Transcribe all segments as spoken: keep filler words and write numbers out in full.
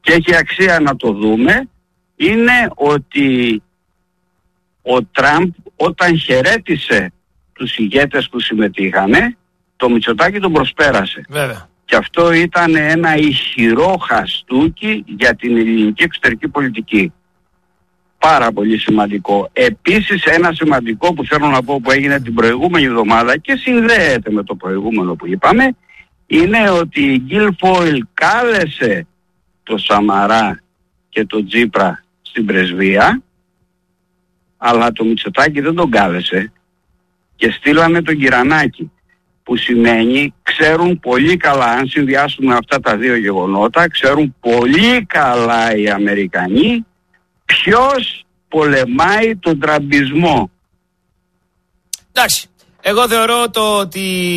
και έχει αξία να το δούμε, είναι ότι ο Τραμπ όταν χαιρέτησε τους ηγέτες που συμμετείχανε, το Μητσοτάκη τον προσπέρασε. Βέβαια. Και αυτό ήταν ένα ισχυρό χαστούκι για την ελληνική εξωτερική πολιτική. Πάρα πολύ σημαντικό. Επίσης ένα σημαντικό που θέλω να πω που έγινε την προηγούμενη εβδομάδα και συνδέεται με το προηγούμενο που είπαμε, είναι ότι η Guilfoyle κάλεσε το Σαμαρά και το Τσίπρα στην πρεσβεία, αλλά το Μητσοτάκη δεν τον κάλεσε και στείλανε τον Κυρανάκη, που σημαίνει ξέρουν πολύ καλά, αν συνδυάσουμε αυτά τα δύο γεγονότα, ξέρουν πολύ καλά οι Αμερικανοί ποιος πολεμάει τον τραμπισμό. Εντάξει, εγώ θεωρώ το ότι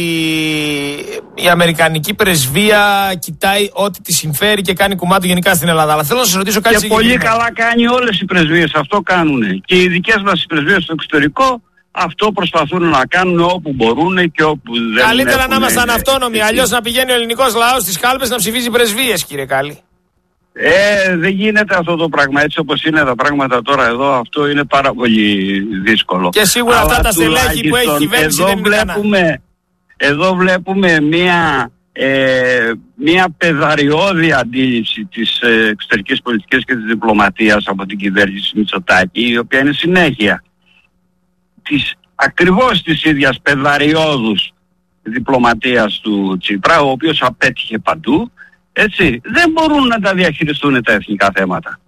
η Αμερικανική πρεσβεία κοιτάει ό,τι τη συμφέρει και κάνει κουμάντο γενικά στην Ελλάδα. Αλλά θέλω να σας ρωτήσω κάτι. Και πολύ καλά κάνει όλες οι πρεσβείες, αυτό κάνουν. Και οι δικές μας οι πρεσβείες στο εξωτερικό αυτό προσπαθούν να κάνουν όπου μπορούν και όπου δεν. Καλύτερα να ήμασταν αυτόνομοι, αλλιώς να πηγαίνει ο ελληνικός λαός στις κάλπες να ψηφίζει πρεσβείες, κύριε Κάλλη. Ε, δεν γίνεται αυτό το πράγμα. Έτσι όπως είναι τα πράγματα τώρα εδώ, αυτό είναι πάρα πολύ δύσκολο. Και σίγουρα αυτά τα στελέχη που έχει η κυβέρνηση δεν είναι βλέπουμε, εδώ βλέπουμε μια, ε, μια πεδαριώδη αντίληψη της ε, εξωτερικής πολιτικής και της διπλωματίας από την κυβέρνηση Μητσοτάκη, η οποία είναι συνέχεια της, ακριβώς της ίδιας πεδαριώδους διπλωματίας του Τσίπρα, ο οποίος απέτυχε παντού. Έτσι, δεν μπορούν να τα διαχειριστούν τα εθνικά θέματα.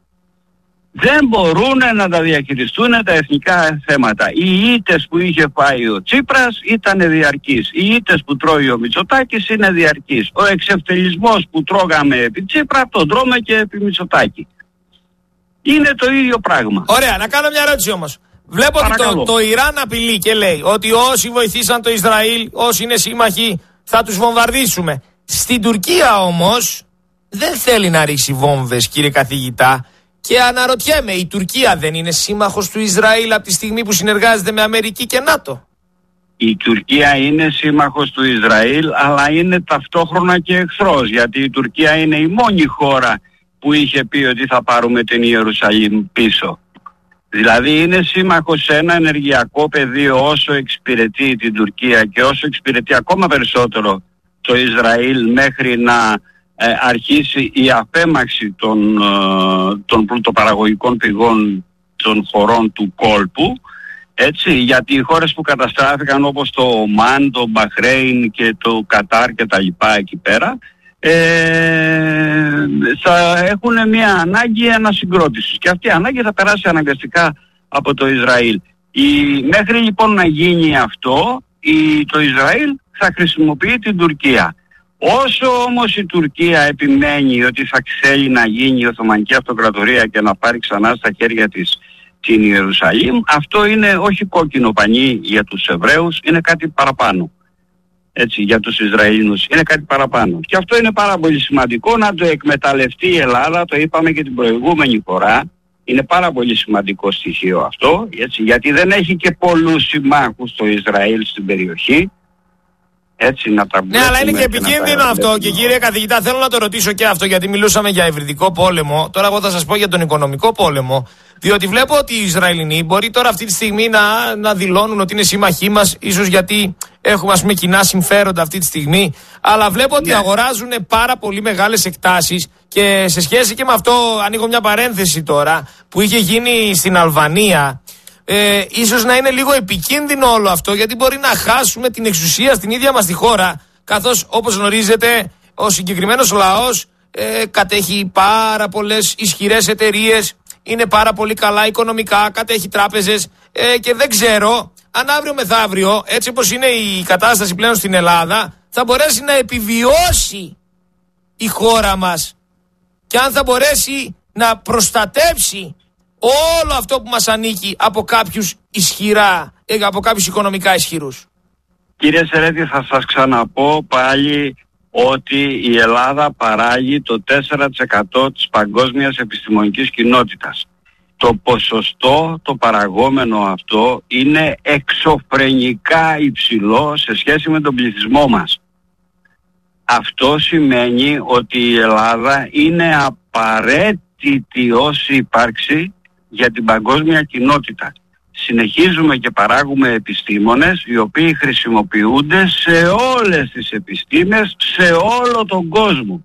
Δεν μπορούν να τα διαχειριστούν τα εθνικά θέματα. Οι ήττες που είχε φάει ο Τσίπρας ήταν διαρκείς. Οι ήττες που τρώει ο Μητσοτάκης είναι διαρκείς. Ο εξευτελισμός που τρώγαμε επί Τσίπρα τον τρώμε και επί Μητσοτάκη. Είναι το ίδιο πράγμα. Ωραία, να κάνω μια ερώτηση όμως. Βλέπω Παρακαλώ. ότι το, το Ιράν απειλεί και λέει ότι όσοι βοηθήσαν το Ισραήλ, όσοι είναι σύμμαχοι, θα τους βομβαρδίσουμε. Στην Τουρκία όμως δεν θέλει να ρίξει βόμβες, κύριε καθηγητά, και αναρωτιέμαι, η Τουρκία δεν είναι σύμμαχος του Ισραήλ από τη στιγμή που συνεργάζεται με Αμερική και ΝΑΤΟ? Η Τουρκία είναι σύμμαχος του Ισραήλ, αλλά είναι ταυτόχρονα και εχθρός, γιατί η Τουρκία είναι η μόνη χώρα που είχε πει ότι θα πάρουμε την Ιερουσαλήμ πίσω. Δηλαδή είναι σύμμαχος σε ένα ενεργειακό πεδίο όσο εξυπηρετεί την Τουρκία και όσο εξυπηρετεί ακόμα περισσότερο το Ισραήλ, μέχρι να ε, αρχίσει η αφέμαξη των, ε, των πλουτοπαραγωγικών πηγών των χωρών του κόλπου, έτσι, γιατί οι χώρες που καταστράφηκαν όπως το Ομάν, το Μπαχρέιν και το Κατάρ και τα λοιπά εκεί πέρα, ε, θα έχουν μια ανάγκη ανασυγκρότησης και αυτή η ανάγκη θα περάσει αναγκαστικά από το Ισραήλ. Η, μέχρι λοιπόν να γίνει αυτό, η, το Ισραήλ θα χρησιμοποιεί την Τουρκία. Όσο όμως η Τουρκία επιμένει ότι θα θέλει να γίνει η Οθωμανική Αυτοκρατορία και να πάρει ξανά στα χέρια της την Ιερουσαλήμ, αυτό είναι όχι κόκκινο πανί για τους Εβραίους, είναι κάτι παραπάνω. Έτσι, για τους Ισραηλινούς είναι κάτι παραπάνω. Και αυτό είναι πάρα πολύ σημαντικό να το εκμεταλλευτεί η Ελλάδα, το είπαμε και την προηγούμενη φορά. Είναι πάρα πολύ σημαντικό στοιχείο αυτό, έτσι, γιατί δεν έχει και πολλούς συμμάχους το Ισραήλ στην περιοχή. Έτσι, να τα ναι, αλλά είναι και επικίνδυνο και αυτό. Και κύριε καθηγητά, θέλω να το ρωτήσω και αυτό, γιατί μιλούσαμε για υβριδικό πόλεμο. Τώρα, εγώ θα σας πω για τον οικονομικό πόλεμο. Διότι βλέπω ότι οι Ισραηλινοί μπορεί τώρα αυτή τη στιγμή να, να δηλώνουν ότι είναι σύμμαχοί μας, ίσως γιατί έχουμε ας πούμε κοινά συμφέροντα αυτή τη στιγμή. Αλλά βλέπω ότι ναι. αγοράζουν πάρα πολύ μεγάλες εκτάσεις και σε σχέση και με αυτό, ανοίγω μια παρένθεση τώρα, που είχε γίνει στην Αλβανία. Ε, ίσως να είναι λίγο επικίνδυνο όλο αυτό, γιατί μπορεί να χάσουμε την εξουσία στην ίδια μας τη χώρα, καθώς όπως γνωρίζετε ο συγκεκριμένος λαός ε, κατέχει πάρα πολλές ισχυρές εταιρείες, είναι πάρα πολύ καλά οικονομικά, κατέχει τράπεζες ε, και δεν ξέρω αν αύριο μεθαύριο, έτσι όπως είναι η κατάσταση πλέον στην Ελλάδα, θα μπορέσει να επιβιώσει η χώρα μας και αν θα μπορέσει να προστατεύσει όλο αυτό που μας ανήκει από κάποιους ισχυρά, από κάποιους οικονομικά ισχυρούς. Κύριε Σερέτη, θα σας ξαναπώ πάλι ότι η Ελλάδα παράγει το τέσσερα τοις εκατό της παγκόσμιας επιστημονικής κοινότητας. Το ποσοστό, το παραγόμενο αυτό είναι εξωφρενικά υψηλό σε σχέση με τον πληθυσμό μας. αυτό σημαίνει ότι η Ελλάδα είναι απαραίτητη ως ύπαρξη για την παγκόσμια κοινότητα. Συνεχίζουμε και παράγουμε επιστήμονες οι οποίοι χρησιμοποιούνται σε όλες τις επιστήμες, σε όλο τον κόσμο.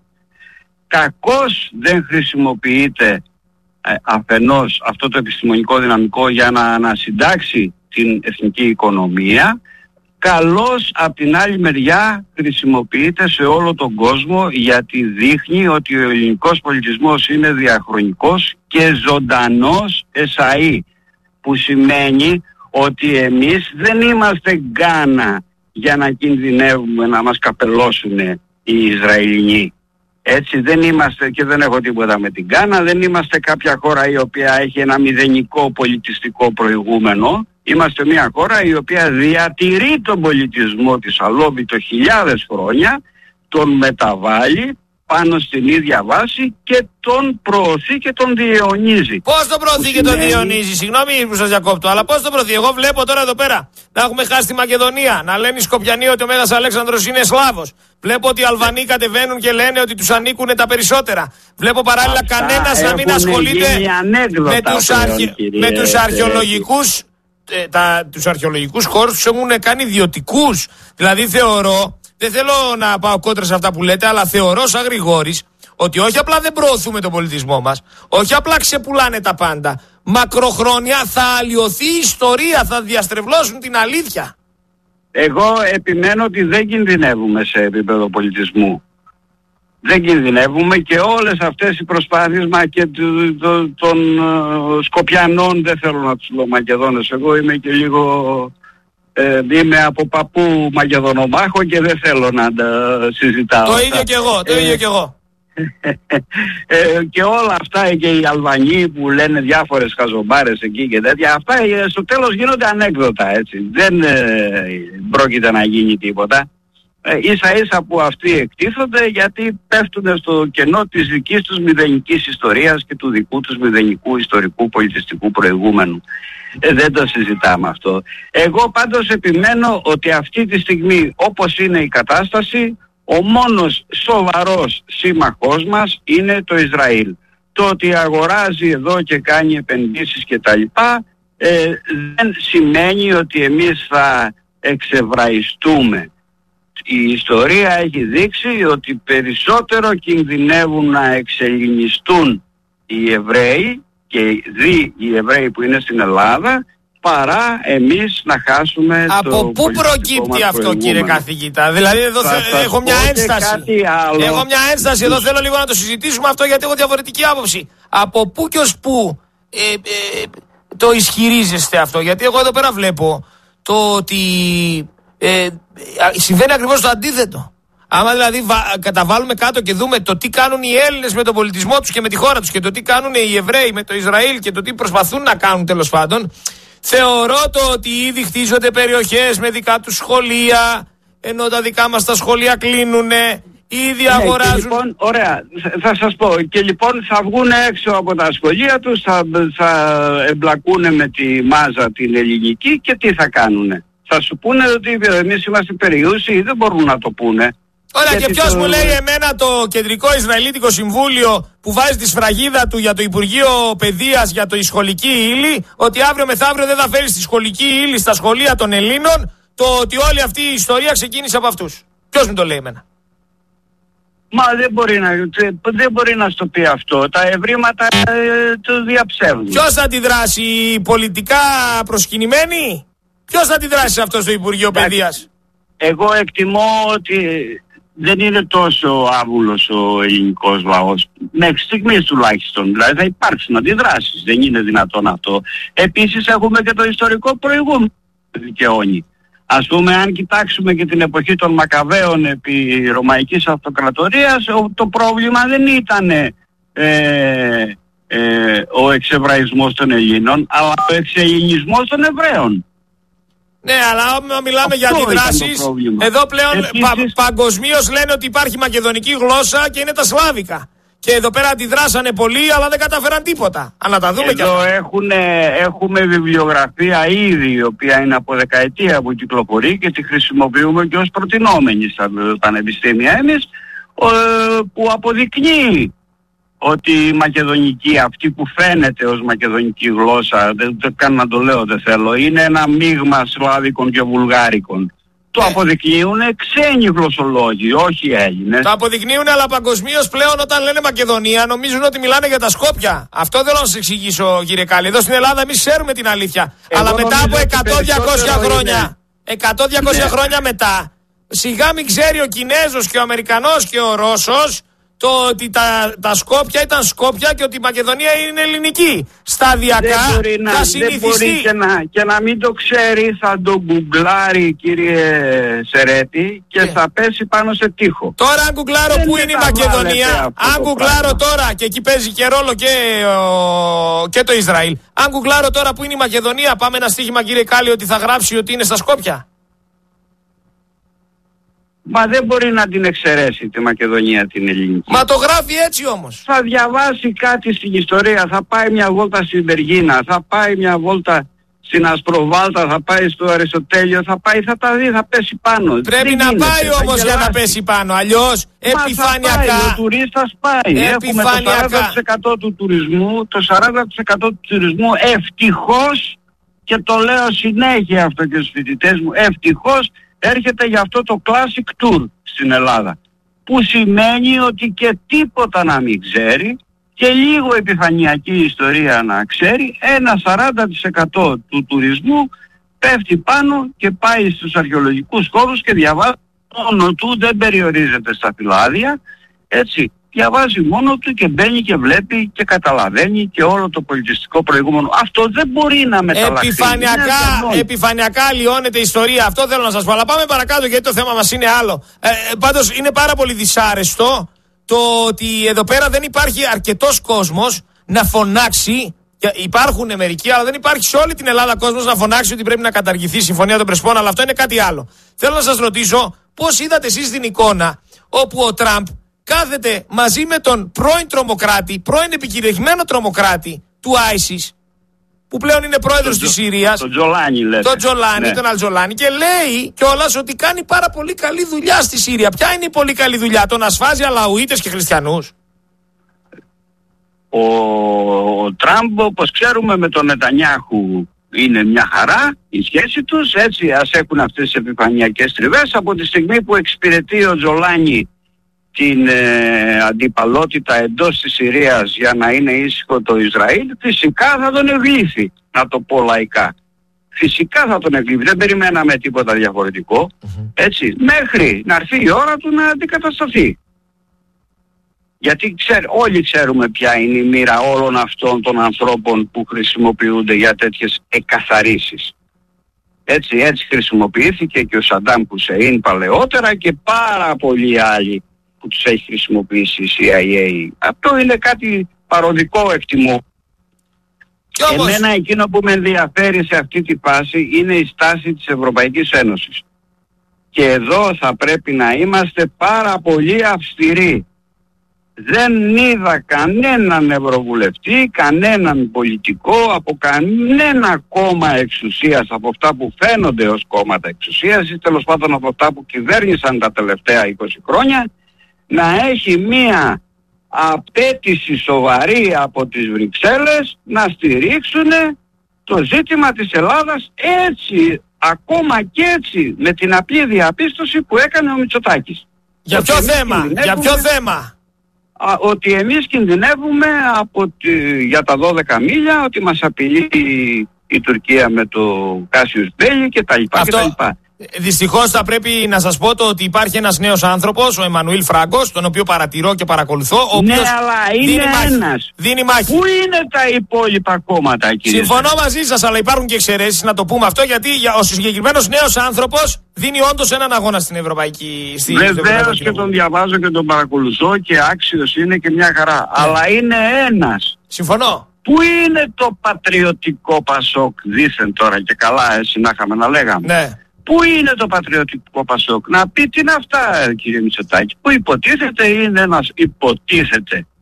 Κακώς δεν χρησιμοποιείται ε, αφενός αυτό το επιστημονικό δυναμικό για να ανασυντάξει την εθνική οικονομία, καλώς απ' την άλλη μεριά χρησιμοποιείται σε όλο τον κόσμο γιατί δείχνει ότι ο ελληνικός πολιτισμός είναι διαχρονικός και ζωντανός εσαΐ, που σημαίνει ότι εμείς δεν είμαστε Γκάνα για να κινδυνεύουμε να μας καπελώσουν οι Ισραηλινοί. Έτσι δεν είμαστε, και δεν έχω τίποτα με την Γκάνα, δεν είμαστε κάποια χώρα η οποία έχει ένα μηδενικό πολιτιστικό προηγούμενο. Είμαστε μια χώρα η οποία διατηρεί τον πολιτισμό της αλόβητο χιλιάδες χρόνια, τον μεταβάλλει πάνω στην ίδια βάση και τον προωθεί και τον διαιωνίζει. Πώς τον προωθεί και τον διαιωνίζει, συγγνώμη που σας διακόπτω, αλλά πώς τον προωθεί? Εγώ βλέπω τώρα εδώ πέρα να έχουμε χάσει τη Μακεδονία, να λένε οι Σκοπιανοί ότι ο Μέγας Αλέξανδρος είναι Σλάβος. Βλέπω ότι οι Αλβανοί κατεβαίνουν και λένε ότι τους ανήκουν τα περισσότερα. Βλέπω παράλληλα αυτά κανένας να μην ασχολείται με τους, αρχαι... με τους αρχαιολογικούς ε, τα... τους αρχαιολογικούς χώρους τους έχουν κάνει ιδιωτικούς. Δηλαδή θεωρώ, δεν θέλω να πάω κόντρα σε αυτά που λέτε, αλλά θεωρώ σαν Γρηγόρης ότι όχι απλά δεν προωθούμε τον πολιτισμό μας, όχι απλά ξεπουλάνε τα πάντα, μακροχρόνια θα αλλοιωθεί η ιστορία, θα διαστρεβλώσουν την αλήθεια. Εγώ επιμένω ότι δεν κινδυνεύουμε σε επίπεδο πολιτισμού. Δεν κινδυνεύουμε και όλες αυτές οι προσπάθειες μα και του, το, των uh, Σκοπιανών, δεν θέλω να τους λέω Μακεδόνες, εγώ είμαι και λίγο... Ε, είμαι από παππού Μακεδονομάχο και δεν θέλω να τα συζητάω. Το ίδιο κι εγώ, το ε, ίδιο κι εγώ. ε, και όλα αυτά και οι Αλβανοί που λένε διάφορες χαζομπάρες εκεί και τέτοια, αυτά ε, στο τέλος γίνονται ανέκδοτα, έτσι. Δεν ε, πρόκειται να γίνει τίποτα. Ε, ίσα ίσα που αυτοί εκτίθονται γιατί πέφτουν στο κενό της δικής τους μηδενικής ιστορίας και του δικού τους μηδενικού ιστορικού πολιτιστικού προηγούμενου. Ε, δεν το συζητάμε αυτό. Εγώ πάντως επιμένω ότι αυτή τη στιγμή, όπως είναι η κατάσταση, ο μόνος σοβαρός σύμμαχός μας είναι το Ισραήλ. Το ότι αγοράζει εδώ και κάνει επενδύσεις και τα λοιπά ε, δεν σημαίνει ότι εμείς θα εξεβραϊστούμε. Η ιστορία έχει δείξει ότι περισσότερο κινδυνεύουν να εξελληνιστούν οι Εβραίοι και δι οι Εβραίοι που είναι στην Ελλάδα παρά εμείς να χάσουμε από το πού προκύπτει αυτό, κύριε καθηγητά? Δηλαδή εδώ θε, έχω μια ένσταση έχω μια ένσταση εδώ, θέλω λίγο να το συζητήσουμε αυτό γιατί έχω διαφορετική άποψη. Από πού και ως πού ε, ε, το ισχυρίζεστε αυτό? Γιατί εγώ εδώ πέρα βλέπω το ότι ε, συμβαίνει ακριβώς το αντίθετο. Άμα δηλαδή βα, καταβάλουμε κάτω και δούμε το τι κάνουν οι Έλληνες με τον πολιτισμό τους και με τη χώρα τους και το τι κάνουν οι Εβραίοι με το Ισραήλ και το τι προσπαθούν να κάνουν τέλος πάντων, θεωρώ το ότι ήδη χτίζονται περιοχές με δικά τους σχολεία, ενώ τα δικά μας τα σχολεία κλείνουνε, ήδη αγοράζουν... Ναι, λοιπόν, ωραία, θα σας πω, και λοιπόν θα βγουν έξω από τα σχολεία τους, θα, θα εμπλακούν με τη μάζα την ελληνική και τι θα κάνουνε? Θα σου πούνε ότι εμείς είμαστε περιούσιοι, δεν μπορούν να το πούνε. Ωραία, και ποιος το... μου λέει εμένα το Κεντρικό Ισραηλίτικο Συμβούλιο που βάζει τη σφραγίδα του για το Υπουργείο Παιδείας για το η σχολική ύλη, ότι αύριο μεθαύριο δεν θα φέρει στη σχολική ύλη στα σχολεία των Ελλήνων, το ότι όλη αυτή η ιστορία ξεκίνησε από αυτούς? Ποιος μου το λέει εμένα? Μα δεν μπορεί να, δεν μπορεί να στο πει αυτό. Τα ευρήματα ε, το διαψεύδουν. Ποιος θα αντιδράσει, οι πολιτικά προσκυνημένοι? Ποιος θα αντιδράσει σε αυτό στο Υπουργείο Παιδείας? Εγώ εκτιμώ ότι δεν είναι τόσο άβουλος ο ελληνικός λαός. Μέχρι στιγμής τουλάχιστον. Δηλαδή θα υπάρξουν αντιδράσεις. Δεν είναι δυνατόν αυτό. Επίσης έχουμε και το ιστορικό προηγούμενο δικαιώνει. Ας πούμε, αν κοιτάξουμε και την εποχή των Μακαβαίων επί Ρωμαϊκής Αυτοκρατορίας, το πρόβλημα δεν ήταν ε, ε, ο εξεβραϊσμός των Ελλήνων, αλλά ο εξελληνισμός των Εβραίων. Ναι, αλλά όταν μιλάμε αυτό για αντιδράσεις, εδώ πλέον Επίσης... πα, παγκοσμίως λένε ότι υπάρχει μακεδονική γλώσσα και είναι τα σλάβικα. Και εδώ πέρα αντιδράσανε πολύ, αλλά δεν καταφέραν τίποτα. Αν να τα δούμε εδώ και έχουνε, έχουμε βιβλιογραφία ήδη, η οποία είναι από δεκαετία που κυκλοφορεί και τη χρησιμοποιούμε και ως προτινόμενη στα πανεπιστήμια εμείς, που αποδεικνύει ότι η μακεδονική, αυτή που φαίνεται ως μακεδονική γλώσσα, δεν καν να το λέω, δεν θέλω, είναι ένα μείγμα σλάβικων και βουλγάρικων. Το αποδεικνύουν ξένοι γλωσσολόγοι, όχι Έλληνες. Το αποδεικνύουν, αλλά παγκοσμίως πλέον όταν λένε Μακεδονία νομίζουν ότι μιλάνε για τα Σκόπια. Αυτό θέλω να σας εξηγήσω, κύριε Κάλλη. Εδώ στην Ελλάδα εμείς ξέρουμε την αλήθεια. Εγώ αλλά μετά από εκατό με διακόσια χρόνια, εκατό με διακόσια ναι. χρόνια μετά, σιγά μην ξέρει ο Κινέζος και ο Αμερικανός και ο Ρώσος το ότι τα, τα Σκόπια ήταν Σκόπια και ότι η Μακεδονία είναι ελληνική. Σταδιακά να, θα συνηθιστεί. Δεν μπορεί και να, και να μην το ξέρει, θα το γκουγκλάρει, κύριε Σερέτη, και yeah. θα πέσει πάνω σε τοίχο. Τώρα αν γκουγκλάρω πού είναι η Μακεδονία, αν γκουγκλάρω τώρα, και εκεί παίζει και ρόλο και, ο, και το Ισραήλ, αν γκουγκλάρω τώρα πού είναι η Μακεδονία, πάμε ένα στοίχημα, κύριε Κάλλη, ότι θα γράψει ότι είναι στα Σκόπια. Μα δεν μπορεί να την εξαιρέσει τη Μακεδονία την ελληνική. Μα το γράφει έτσι όμως. Θα διαβάσει κάτι στην ιστορία, θα πάει μια βόλτα στην Περγίνα, θα πάει μια βόλτα στην Ασπροβάλτα, θα πάει στο Αριστοτέλειο, θα πάει, θα τα δει, θα πέσει πάνω. Πρέπει δεν να γίνεται, πάει όμως για να πέσει πάνω, αλλιώς επιφανειακά. Μα θα πάει, ο τουρίστας πάει. Έχουμε το σαράντα τοις εκατό του τουρισμού, το σαράντα τοις εκατό του τουρισμού ευτυχώς, και το λέω συνέχεια αυτό και στους φοιτητές μου, ευτυχώς έρχεται για αυτό το classic tour στην Ελλάδα, που σημαίνει ότι και τίποτα να μην ξέρει και λίγο επιφανειακή ιστορία να ξέρει, ένα σαράντα τοις εκατό του τουρισμού πέφτει πάνω και πάει στους αρχαιολογικούς χώρους και διαβάζει μόνο του, δεν περιορίζεται στα φυλάδια, έτσι. Διαβάζει μόνο του και μπαίνει και βλέπει και καταλαβαίνει και όλο το πολιτιστικό προηγούμενο. Αυτό δεν μπορεί να μεταλλαχθεί. Επιφανειακά, επιφανειακά αλλοιώνεται η ιστορία. Αυτό θέλω να σας πω. Αλλά πάμε παρακάτω, γιατί το θέμα μας είναι άλλο. Ε, πάντως είναι πάρα πολύ δυσάρεστο το ότι εδώ πέρα δεν υπάρχει αρκετός κόσμος να φωνάξει. Υπάρχουν μερικοί, αλλά δεν υπάρχει σε όλη την Ελλάδα κόσμος να φωνάξει ότι πρέπει να καταργηθεί η Συμφωνία των Πρεσπών. Αλλά αυτό είναι κάτι άλλο. Θέλω να σας ρωτήσω πώς είδατε εσείς την εικόνα όπου ο Τραμπ κάθεται μαζί με τον πρώην τρομοκράτη, πρώην επικηρυγμένο τρομοκράτη του άισις, που πλέον είναι πρόεδρος της Συρίας, τον Τζολάνι λέτε. Τον Τζολάνι, ναι. τον Αλτζολάνι, και λέει κιόλας ότι κάνει πάρα πολύ καλή δουλειά στη Συρία. Ποια είναι η πολύ καλή δουλειά, το να σφάζει αλαουίτες και χριστιανούς? Ο, ο Τραμπ, όπως ξέρουμε, με τον Νετανιάχου είναι μια χαρά η σχέση τους, έτσι, ας έχουν αυτές τις επιφανειακές τριβές. Από τη στιγμή που εξυπηρετεί ο Τζολάνι την ε, αντιπαλότητα εντός της Συρίας για να είναι ήσυχο το Ισραήλ, φυσικά θα τον ευλήθει, να το πω λαϊκά. Φυσικά θα τον ευλήθει, δεν περιμέναμε τίποτα διαφορετικό, mm-hmm. έτσι, μέχρι να έρθει η ώρα του να αντικατασταθεί. Γιατί ξέρ, όλοι ξέρουμε ποια είναι η μοίρα όλων αυτών των ανθρώπων που χρησιμοποιούνται για τέτοιες εκαθαρίσεις. Έτσι, έτσι χρησιμοποιήθηκε και ο Σαντάμ Χουσέιν παλαιότερα και πάρα πολλοί άλλοι που τους έχει χρησιμοποιήσει η σι άι έι. Αυτό είναι κάτι παροδικό, εκτιμώ. Εμένα εκείνο που με ενδιαφέρει σε αυτή τη φάση είναι η στάση της Ευρωπαϊκής Ένωσης. Και εδώ θα πρέπει να είμαστε πάρα πολύ αυστηροί. Δεν είδα κανέναν ευρωβουλευτή, κανέναν πολιτικό, από κανένα κόμμα εξουσίας, από αυτά που φαίνονται ως κόμματα εξουσίας ή τέλος πάντων από αυτά που κυβέρνησαν τα τελευταία είκοσι χρόνια, να έχει μία απέτηση σοβαρή από τις Βρυξέλλες να στηρίξουν το ζήτημα της Ελλάδας, έτσι, ακόμα και έτσι, με την απλή διαπίστωση που έκανε ο Μητσοτάκης. Για ποιο θέμα, για ποιο θέμα? Α, ότι εμείς κινδυνεύουμε από τη, για τα δώδεκα μίλια, ότι μας απειλεί η, η Τουρκία με το Κάσιους Μπέλι και τα λοιπά. Αυτό... και τα λοιπά. Δυστυχώς θα πρέπει να σας πω το ότι υπάρχει ένας νέος άνθρωπος, ο Εμμανουήλ Φράγκος, τον οποίο παρατηρώ και παρακολουθώ. Ο ναι, αλλά είναι δίνει μάχη, ένας. Δίνει μάχη. Πού είναι τα υπόλοιπα κόμματα, κύριε? Συμφωνώ μαζί σας, αλλά υπάρχουν και εξαιρέσεις, να το πούμε αυτό, γιατί ο συγκεκριμένος νέος άνθρωπος δίνει όντως έναν αγώνα στην Ευρωπαϊκή. Στη Βεβαίως και τον διαβάζω και τον παρακολουθώ και άξιος είναι και μια χαρά. Ναι. Αλλά είναι ένας. Συμφωνώ. Πού είναι το πατριωτικό Πασόκ δήθεν τώρα, και καλά έτσι να είχαμε να λέγαμε. Ναι. Πού είναι το πατριωτικό Πασόκ? Να πει τι είναι αυτά, κύριε Μητσοτάκη, που υποτίθεται είναι ένας, υποτίθεται,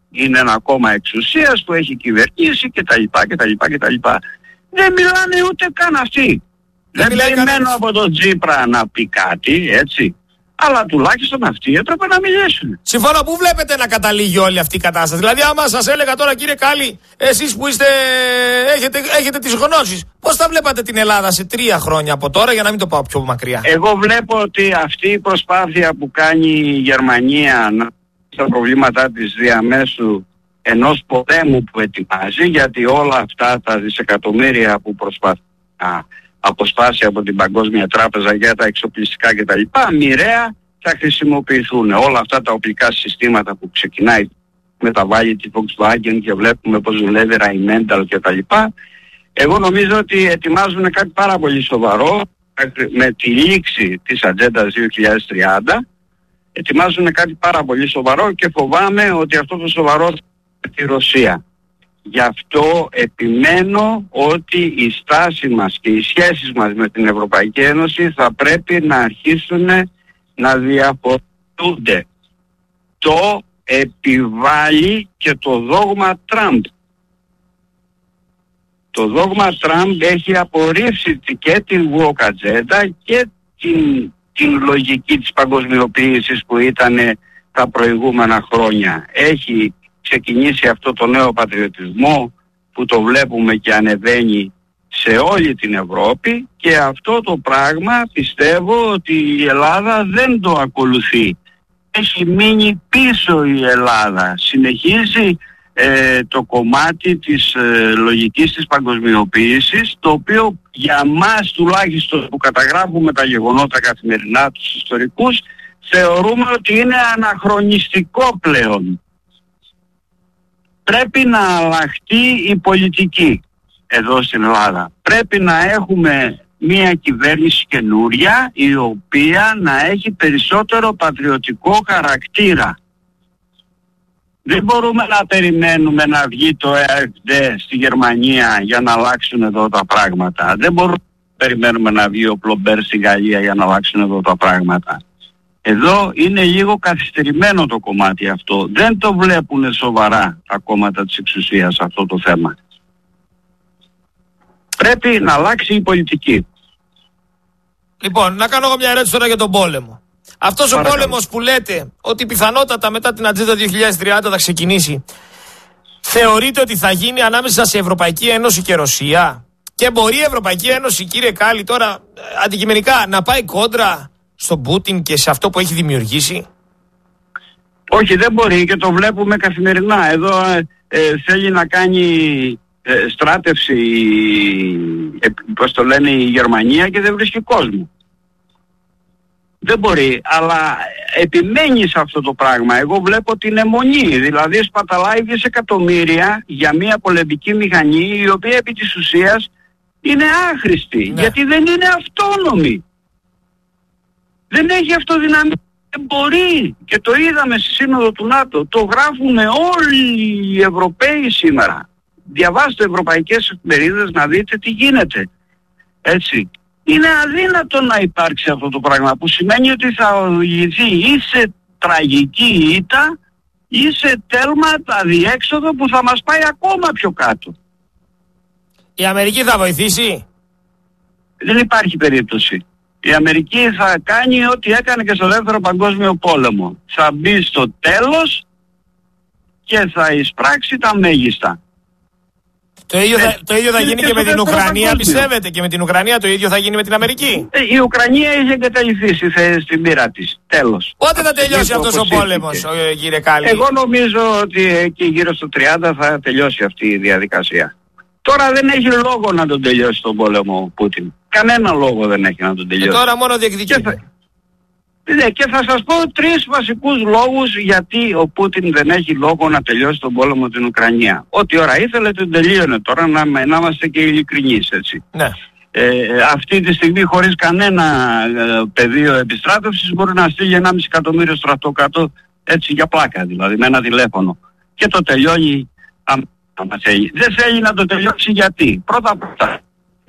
είναι ένα κόμμα εξουσίας που έχει κυβερνήσει κτλ. κτλ, κτλ. Δεν μιλάνε ούτε καν αυτοί. Δεν, δεν περιμένω από τον Τσίπρα να πει κάτι, έτσι. Αλλά τουλάχιστον αυτοί έπρεπε να μιλήσουν. Συμφωνώ. Πού βλέπετε να καταλήγει όλη αυτή η κατάσταση? Δηλαδή, άμα σας έλεγα τώρα, κύριε Κάλλη, εσείς που είστε, έχετε, έχετε τις γνώσεις, πώς θα βλέπατε την Ελλάδα σε τρία χρόνια από τώρα, για να μην το πάω πιο μακριά? Εγώ βλέπω ότι αυτή η προσπάθεια που κάνει η Γερμανία να στα προβλήματά της διαμέσου ενός πολέμου που ετοιμάζει, γιατί όλα αυτά τα δισεκατομμύρια που προσπαθεί να αποσπάσει από την Παγκόσμια Τράπεζα για τα εξοπλιστικά κτλ. Μοιραία θα χρησιμοποιηθούν. Όλα αυτά τα οπλικά συστήματα που ξεκινάει μεταβάλλει τη Volkswagen και βλέπουμε πώς δουλεύει Rheinmetall κτλ. Εγώ νομίζω ότι ετοιμάζουν κάτι πάρα πολύ σοβαρό με τη λήξη της Ατζέντας δύο χιλιάδες τριάντα. Ετοιμάζουν κάτι πάρα πολύ σοβαρό και φοβάμαι ότι αυτό το σοβαρό θα είναι τη Ρωσία. Γι' αυτό επιμένω ότι η στάση μας και οι σχέσεις μας με την Ευρωπαϊκή Ένωση θα πρέπει να αρχίσουν να διαφοροποιούνται. Το επιβάλλει και το δόγμα Τραμπ. Το δόγμα Τραμπ έχει απορρίψει και την woke ατζέντα και την, την λογική της παγκοσμιοποίησης που ήταν τα προηγούμενα χρόνια. Έχει ξεκινήσει αυτό το νέο πατριωτισμό που το βλέπουμε και ανεβαίνει σε όλη την Ευρώπη, και αυτό το πράγμα πιστεύω ότι η Ελλάδα δεν το ακολουθεί. Έχει μείνει πίσω η Ελλάδα. Συνεχίζει ε, το κομμάτι της ε, λογικής της παγκοσμιοποίησης, το οποίο για μας τουλάχιστον που καταγράφουμε τα γεγονότα καθημερινά, τους ιστορικούς, θεωρούμε ότι είναι αναχρονιστικό πλέον. Πρέπει να αλλάχτεί η πολιτική εδώ στην Ελλάδα. Πρέπει να έχουμε μια κυβέρνηση καινούρια, η οποία να έχει περισσότερο πατριωτικό χαρακτήρα. Δεν μπορούμε να περιμένουμε να βγει το Ε Εφ Ντι στη Γερμανία για να αλλάξουν εδώ τα πράγματα. Δεν μπορούμε να περιμένουμε να βγει ο Πλομπέρ στη Γαλλία για να αλλάξουν εδώ τα πράγματα. Εδώ είναι λίγο καθυστερημένο το κομμάτι αυτό. Δεν το βλέπουν σοβαρά τα κόμματα της εξουσίας αυτό το θέμα. Πρέπει να αλλάξει η πολιτική. Λοιπόν, να κάνω εγώ μια ερώτηση τώρα για τον πόλεμο. Αυτός ο πόλεμος που λέτε ότι πιθανότατα μετά την Ατζέντα δύο χιλιάδες τριάντα θα ξεκινήσει, θεωρείτε ότι θα γίνει ανάμεσα σε Ευρωπαϊκή Ένωση και Ρωσία? Και μπορεί η Ευρωπαϊκή Ένωση, κύριε Κάλλη, τώρα αντικειμενικά να πάει κόντρα στον Πούτιν και σε αυτό που έχει δημιουργήσει? Όχι, δεν μπορεί, και το βλέπουμε καθημερινά. Εδώ ε, θέλει να κάνει ε, στράτευση, ε, πώς το λένε, η Γερμανία, και δεν βρίσκει κόσμο. Δεν μπορεί, αλλά επιμένει σε αυτό το πράγμα. Εγώ βλέπω την αιμονή, δηλαδή σπαταλάει δισεκατομμύρια για μια πολεμική μηχανή η οποία επί της ουσίας είναι άχρηστη, ναι. Γιατί δεν είναι αυτόνομη. Δεν έχει αυτοδυναμία. Δεν μπορεί. Και το είδαμε στη Σύνοδο του ΝΑΤΟ. Το γράφουν όλοι οι Ευρωπαίοι σήμερα. Διαβάστε ευρωπαϊκές εφημερίδες να δείτε τι γίνεται. Έτσι. Είναι αδύνατο να υπάρξει αυτό το πράγμα, που σημαίνει ότι θα οδηγηθεί ή σε τραγική ήττα ή σε τέλμα αδιέξοδο που θα μας πάει ακόμα πιο κάτω. Η Αμερική θα βοηθήσει? Δεν υπάρχει περίπτωση. Η Αμερική θα κάνει ό,τι έκανε και στο δεύτερο παγκόσμιο πόλεμο. Θα μπει στο τέλος και θα εισπράξει τα μέγιστα. Το ίδιο θα, το ίδιο θα γίνει και, και με την Ουκρανία, πιστεύετε? Και με την Ουκρανία το ίδιο θα γίνει με την Αμερική? Ε, η Ουκρανία έχει εγκαταλειφθεί στην πείρα της. Τέλος. Πότε θα τελειώσει αυτός ο πόλεμος, κύριε Κάλλη? Εγώ νομίζω ότι εκεί γύρω στο τριάντα θα τελειώσει αυτή η διαδικασία. Τώρα δεν έχει λόγο να τον τελειώσει τον πόλεμο ο Πούτιν. Κανένα λόγο δεν έχει να τον τελειώσει. Και τώρα μόνο διεκδικεί. Και θα, ναι, και θα σας πω τρεις βασικούς λόγους γιατί ο Πούτιν δεν έχει λόγο να τελειώσει τον πόλεμο την Ουκρανία. Ό,τι ώρα ήθελε τον τελείωνε. Τώρα να, να είμαστε και ειλικρινείς, έτσι. Ναι. Ε, αυτή τη στιγμή χωρίς κανένα ε, πεδίο επιστράτευσης μπορεί να στείλει ενάμιση εκατομμύριο στρατό κάτω, έτσι, για πλάκα δηλαδή, με ένα τηλέφωνο. Και το τελειώνει άμα θέλει. Δεν θέλει να το τελειώσει γιατί? Πρώτα απ' όλα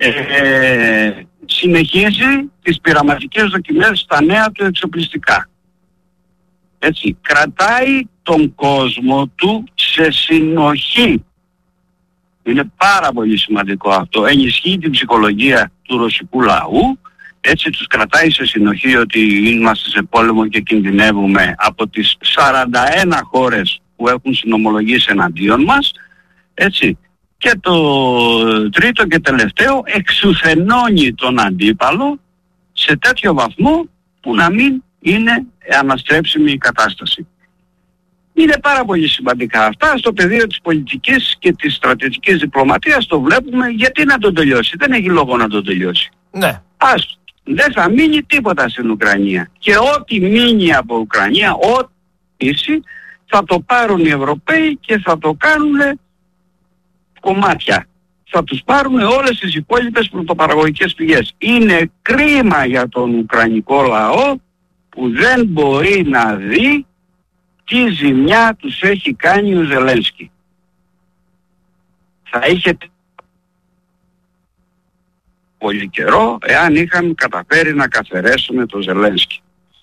ε, συνεχίζει τις πειραματικές δοκιμές στα νέα του εξοπλιστικά. Έτσι, κρατάει τον κόσμο του σε συνοχή. Είναι πάρα πολύ σημαντικό αυτό. Ενισχύει την ψυχολογία του ρωσικού λαού, έτσι τους κρατάει σε συνοχή ότι είμαστε σε πόλεμο και κινδυνεύουμε από τις σαράντα ένα χώρες που έχουν συνομολογήσει εναντίον μας, έτσι. Και το τρίτο και τελευταίο, εξουθενώνει τον αντίπαλο σε τέτοιο βαθμό που να μην είναι αναστρέψιμη η κατάσταση. Είναι πάρα πολύ σημαντικά αυτά. Στο πεδίο της πολιτικής και της στρατιωτικής διπλωματίας το βλέπουμε. Γιατί να το τελειώσει? Δεν έχει λόγο να το τελειώσει. Ναι. Ας, δεν θα μείνει τίποτα στην Ουκρανία. Και ό,τι μείνει από Ουκρανία, ό,τι ίση, θα το πάρουν οι Ευρωπαίοι και θα το κάνουν κομμάτια. Θα τους πάρουν όλες τις υπόλοιπες πρωτοπαραγωγικές πηγές. Είναι κρίμα για τον Ουκρανικό λαό που δεν μπορεί να δει τι ζημιά τους έχει κάνει ο Ζελένσκι. Θα είχε πολύ καιρό εάν είχαν καταφέρει να καθαρίσουν τον Ζελένσκι.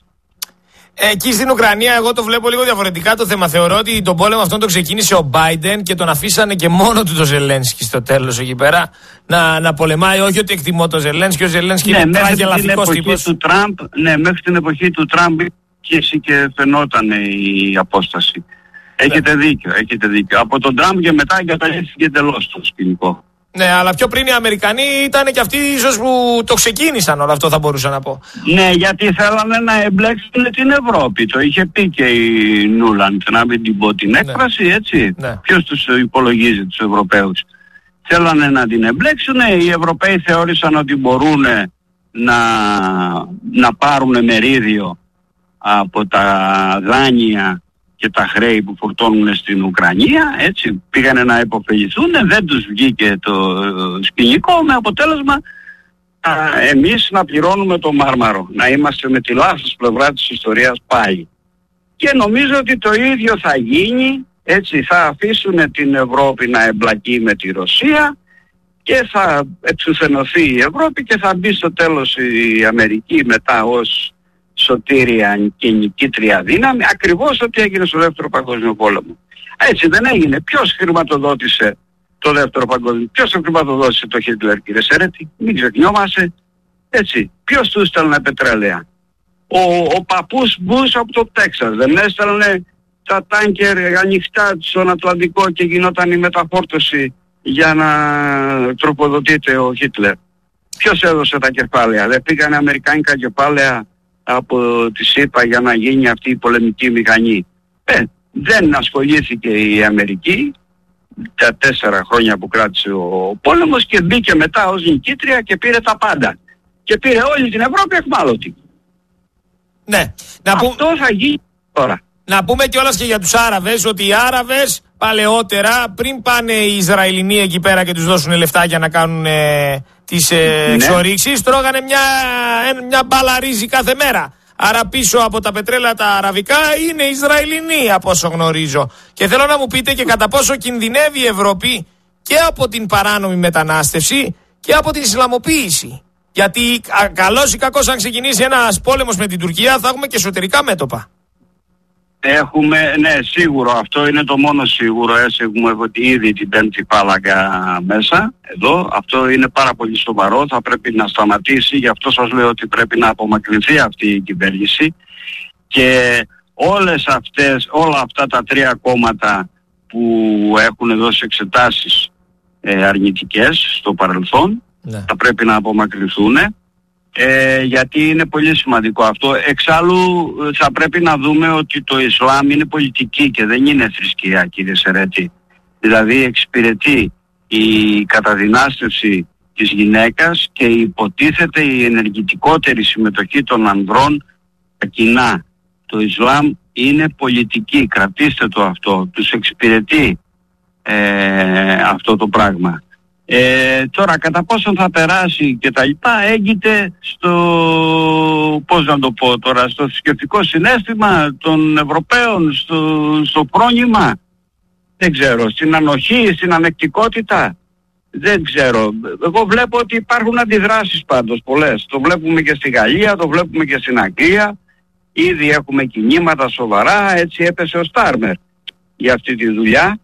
Εκεί στην Ουκρανία εγώ το βλέπω λίγο διαφορετικά το θέμα. Θεωρώ ότι τον πόλεμο αυτόν τον ξεκίνησε ο Μπάιντεν και τον αφήσανε και μόνο του το Ζελένσκι στο τέλος εκεί πέρα να, να πολεμάει. Όχι ότι εκτιμώ το Ζελένσκι, ο Ζελένσκι ναι, είναι τραγελαφικός τύπος. Του Τραμπ, ναι, μέχρι την εποχή του Τραμπ και φαινόταν η απόσταση. Έχετε ναι. δίκιο, έχετε δίκιο. Από τον Τραμπ και μετά εγκαταλείφθηκε εντελώς το σκηνικό. Ναι, αλλά πιο πριν οι Αμερικανοί ήταν και αυτοί ίσως που το ξεκίνησαν όλο αυτό, θα μπορούσα να πω. Ναι, γιατί θέλανε να εμπλέξουν την Ευρώπη. Το είχε πει και η Νούλαντ, να μην την πω την έκφραση, ναι. έτσι. Ναι. Ποιος τους υπολογίζει τους Ευρωπαίους? Θέλανε να την εμπλέξουν, οι Ευρωπαίοι θεώρησαν ότι μπορούν να, να πάρουν μερίδιο από τα δάνεια και τα χρέη που φορτώνουν στην Ουκρανία, έτσι, πήγανε να υποφεληθούν, δεν τους βγήκε το σκηνικό, με αποτέλεσμα α, εμείς να πληρώνουμε το μάρμαρο, να είμαστε με τη λάθος πλευρά της ιστορίας πάλι. Και νομίζω ότι το ίδιο θα γίνει, έτσι, θα αφήσουν την Ευρώπη να εμπλακεί με τη Ρωσία και θα εξουθενωθεί η Ευρώπη και θα μπει στο τέλος η Αμερική μετά ως σωτήρια και νικήτρια δύναμη, ακριβώς ό,τι έγινε στο δεύτερο παγκόσμιο πόλεμο. Έτσι δεν έγινε? Ποιος χρηματοδότησε το δεύτερο παγκόσμιο? Ποιος το χρηματοδότησε το Χίτλερ, κύριε Σέρετη? Μην ξεχνιόμαστε. Έτσι. Ποιος του έστελνε πετρέλαια? Ο, ο παππούς Μπούς από το Τέξας δεν έστελνε τα τάνκερ ανοιχτά στον Ατλαντικό και γινόταν η μεταφόρτωση για να τροφοδοτείται ο Χίτλερ? Ποιος έδωσε τα κεφάλαια? Δεν πήγανε αμερικάνικα κεφάλαια από τη ΣΥΠΑ για να γίνει αυτή η πολεμική μηχανή? Ε, δεν ασχολήθηκε η Αμερική τα τέσσερα χρόνια που κράτησε ο πόλεμος και μπήκε μετά ως νικήτρια και πήρε τα πάντα. Και πήρε όλη την Ευρώπη εχμάλωτη. Ναι. Να Αυτό που... θα γίνει τώρα. Να πούμε κιόλας και για τους Άραβες ότι οι Άραβες παλαιότερα, πριν πάνε οι Ισραηλινοί εκεί πέρα και τους δώσουν λεφτά για να κάνουν ε, τις ε, ναι. εξορίξεις, τρώγανε μια, ε, μια μπάλα ρύζι κάθε μέρα. Άρα πίσω από τα πετρέλαια τα αραβικά είναι Ισραηλινοί από όσο γνωρίζω. Και θέλω να μου πείτε και κατά πόσο κινδυνεύει η Ευρώπη και από την παράνομη μετανάστευση και από την Ισλαμοποίηση. Γιατί καλώς ή κακώς αν ξεκινήσει ένας πόλεμος με την Τουρκία θα έχουμε και εσωτερικά μέτωπα. Έχουμε, ναι, σίγουρο, αυτό είναι το μόνο σίγουρο. Έτσι, έχουμε ήδη την πέμπτη φάλαγγα μέσα εδώ. Αυτό είναι πάρα πολύ σοβαρό, θα πρέπει να σταματήσει. Γι' αυτό σας λέω ότι πρέπει να απομακρυνθεί αυτή η κυβέρνηση. Και όλες αυτές, όλα αυτά τα τρία κόμματα που έχουν δώσει εξετάσεις ε, αρνητικές στο παρελθόν, ναι. θα πρέπει να απομακρυνθούν. Ε, γιατί είναι πολύ σημαντικό αυτό. Εξάλλου θα πρέπει να δούμε ότι το Ισλάμ είναι πολιτική και δεν είναι θρησκεία, κύριε Σερέτη. Δηλαδή εξυπηρετεί η καταδυνάστευση της γυναίκας και υποτίθεται η ενεργητικότερη συμμετοχή των ανδρών στα κοινά. Το Ισλάμ είναι πολιτική, κρατήστε το αυτό. Τους εξυπηρετεί ε, αυτό το πράγμα. Ε, τώρα κατά πόσον θα περάσει και τα λοιπά έγκυται στο, πώς να το πω τώρα, στο θρησκευτικό συναίσθημα των Ευρωπαίων, στο, στο πρόνημα, δεν ξέρω, στην ανοχή, στην ανεκτικότητα, δεν ξέρω. Εγώ βλέπω ότι υπάρχουν αντιδράσεις πάντως πολλές. Το βλέπουμε και στη Γαλλία, το βλέπουμε και στην Αγγλία. ήδη έχουμε κινήματα σοβαρά, έτσι έπεσε ο Στάρμερ για αυτή τη δουλειά.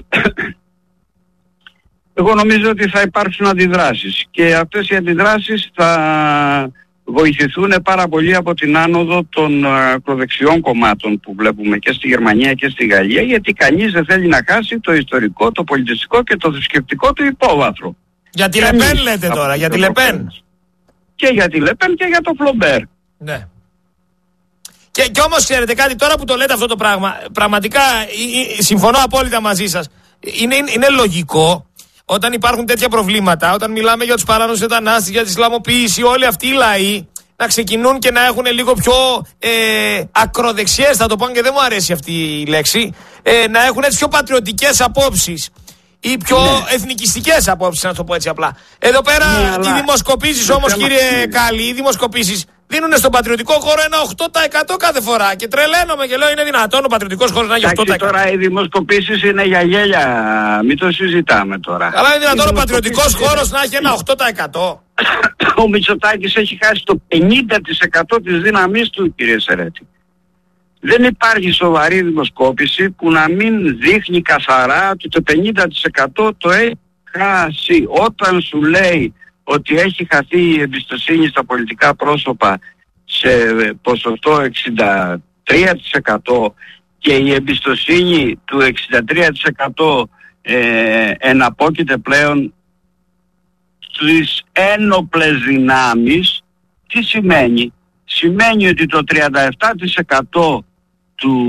Εγώ νομίζω ότι θα υπάρξουν αντιδράσεις και αυτές οι αντιδράσεις θα βοηθηθούν πάρα πολύ από την άνοδο των ακροδεξιών κομμάτων που βλέπουμε και στη Γερμανία και στη Γαλλία, γιατί κανείς δεν θέλει να χάσει το ιστορικό, το πολιτιστικό και το θρησκευτικό του υπόβαθρο. Για τη Λεπέν λέτε τώρα, για τη Λεπέν. Και για τη Λεπέν και για το Φλομπέρ. Ναι. Και, και όμως ξέρετε κάτι, τώρα που το λέτε αυτό το πράγμα, πραγματικά συμφωνώ απόλυτα μαζί σας. Είναι, είναι, είναι λογικό όταν υπάρχουν τέτοια προβλήματα, όταν μιλάμε για τους παράνομους μετανάστες, για τη Ισλαμοποίηση, όλοι αυτοί οι λαοί να ξεκινούν και να έχουν λίγο πιο ε, ακροδεξιές, θα το πω και δεν μου αρέσει αυτή η λέξη, ε, να έχουν έτσι πιο πατριωτικές απόψεις ή πιο ναι. εθνικιστικές απόψεις, να το πω έτσι απλά. Εδώ πέρα ναι, οι δημοσκοπήσεις όμως, κύριε Κάλλη, οι δημοσκοπήσεις δίνουν στον πατριωτικό χώρο ένα οκτώ τοις εκατό κάθε φορά. Και τρελαίνομαι και λέω, είναι δυνατόν ο πατριωτικός χώρος να έχει οκτώ τοις εκατό. Τώρα οι δημοσκοπήσεις είναι για γέλια. Μην το συζητάμε τώρα. Αλλά είναι δυνατόν ο πατριωτικός χώρος να έχει ένα οκτώ τοις εκατό. Ο Μητσοτάκης έχει χάσει το πενήντα τοις εκατό της δύναμής του, κύριε Σερέτη. Δεν υπάρχει σοβαρή δημοσκόπηση που να μην δείχνει καθαρά ότι το πενήντα τοις εκατό το έχει χάσει. Όταν σου λέει ότι έχει χαθεί η εμπιστοσύνη στα πολιτικά πρόσωπα σε ποσοστό εξήντα τρία τοις εκατό και η εμπιστοσύνη του εξήντα τρία τοις εκατό ε, εναπόκειται πλέον στις ένοπλες δυνάμεις, τι σημαίνει? Σημαίνει ότι το τριάντα επτά τοις εκατό του,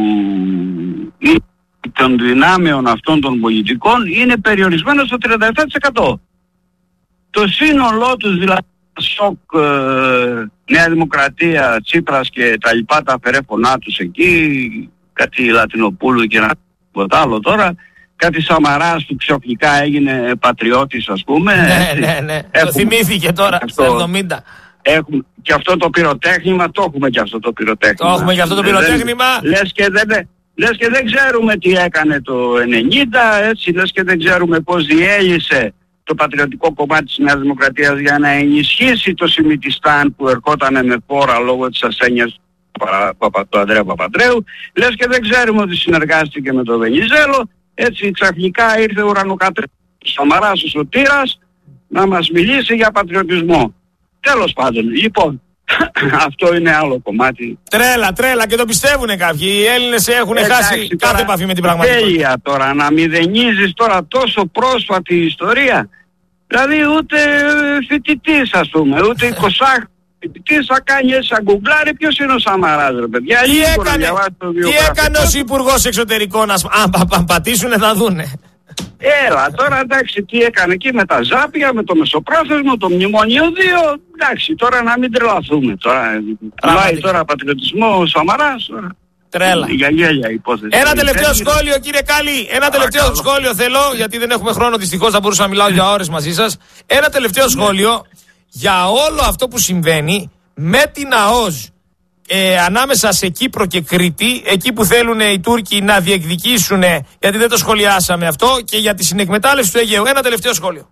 των δυνάμεων αυτών των πολιτικών είναι περιορισμένο στο τριάντα επτά τοις εκατό. Το σύνολό τους, δηλαδή σοκ, ε, Νέα Δημοκρατία, Τσίπρας και τα λοιπά, τα αφαιρέφωνά τους εκεί, κάτι Λατινοπούλου και ένα τίποτα άλλο τώρα, κάτι Σαμαράς που ξαφνικά έγινε πατριώτης, ας πούμε. Ναι, ναι, ναι. Έχουμε, το θυμήθηκε τώρα, στο εβδομήντα. Έχουμε, και αυτό το πυροτέχνημα, το έχουμε και αυτό το πυροτέχνημα. Το έχουμε και αυτό το πυροτέχνημα. Λες και δεν... Λες και δεν ξέρουμε τι έκανε το ενενήντα, έτσι, λες και δεν ξέρουμε πώς διέλυσε το πατριωτικό κομμάτι της Νέας Δημοκρατίας για να ενισχύσει το Σιμιτιστάν που ερχόταν με φόρα λόγω της ασθένειας του Ανδρέα Παπαντρέου. Λες και δεν ξέρουμε ότι συνεργάστηκε με τον Βενιζέλο. Έτσι ξαφνικά ήρθε ο ουρανοκατρέπος Σαμαράς ο Σωτήρας να μας μιλήσει για πατριωτισμό. Τέλος πάντων, λοιπόν, αυτό είναι άλλο κομμάτι. Τρέλα, τρέλα, και το πιστεύουνε κάποιοι. Οι Έλληνες έχουν Εντάξει, χάσει τώρα, κάθε επαφή με την πραγματικότητα. Τέλεια τώρα, να μηδενίζεις τώρα τόσο πρόσφατη ιστορία. Δηλαδή ούτε φοιτητής, ας πούμε, ούτε εικοσάχρονος φοιτητής θα κάνει έτσι σαν γκουγκλάρι. Ποιος είναι ο Σαμαράς, ρε παιδιά? Τι έκανε, τι έκανε ως Υπουργός Εξωτερικών? Αν, αν πατήσουνε θα δούνε. Έλα τώρα, εντάξει, τι έκανε εκεί με τα ζάπια, με το μεσοπρόθεσμο, το μνημόνιο δύο. Εντάξει, τώρα να μην τρελαθούμε. Τώρα πάει τώρα πατριωτισμό ο Σαμαράς. Τώρα. Τρέλα. Για γέλια υπόθεση. Ένα τελευταίο σχόλιο, κύριε Κάλλη. Ένα τελευταίο Άρα, σχόλιο θέλω, γιατί δεν έχουμε χρόνο δυστυχώς, θα μπορούσα να μιλάω για ώρες μαζί σας. Ένα τελευταίο σχόλιο για όλο αυτό που συμβαίνει με την ΑΟΣ. Ε, ανάμεσα σε Κύπρο και Κρήτη, εκεί που θέλουν οι Τούρκοι να διεκδικήσουν, γιατί δεν το σχολιάσαμε αυτό, και για τη συνεκμετάλλευση του Αιγαίου. Ένα τελευταίο σχόλιο.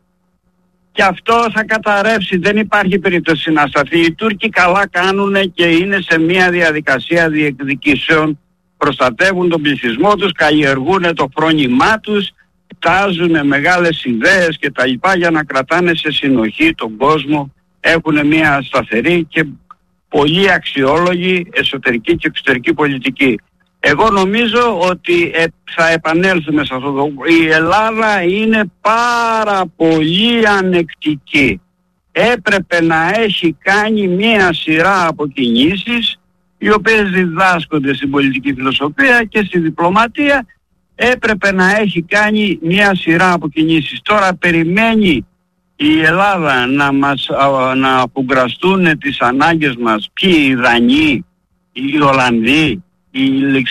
Και αυτό θα καταρρεύσει, δεν υπάρχει περίπτωση να σταθεί. Οι Τούρκοι καλά κάνουν και είναι σε μια διαδικασία διεκδικήσεων. Προστατεύουν τον πληθυσμό τους, καλλιεργούν το φρόνημά τους, τάζουν μεγάλες ιδέες και τα λοιπά για να κρατάνε σε συνοχή τον κόσμο. Έχουν μια σταθερή και πολύ αξιόλογη εσωτερική και εξωτερική πολιτική. Εγώ νομίζω ότι ε, θα επανέλθουμε σε αυτό το... Η Ελλάδα είναι πάρα πολύ ανεκτική. Έπρεπε να έχει κάνει μία σειρά από κινήσεις οι οποίες διδάσκονται στην πολιτική φιλοσοφία και στη διπλωματία. Έπρεπε να έχει κάνει μία σειρά από κινήσεις. Τώρα περιμένει η Ελλάδα να μας να απογκραστούν τις ανάγκες μας, ποιοι, οι Δανείοι, οι Ολλανδοί, οι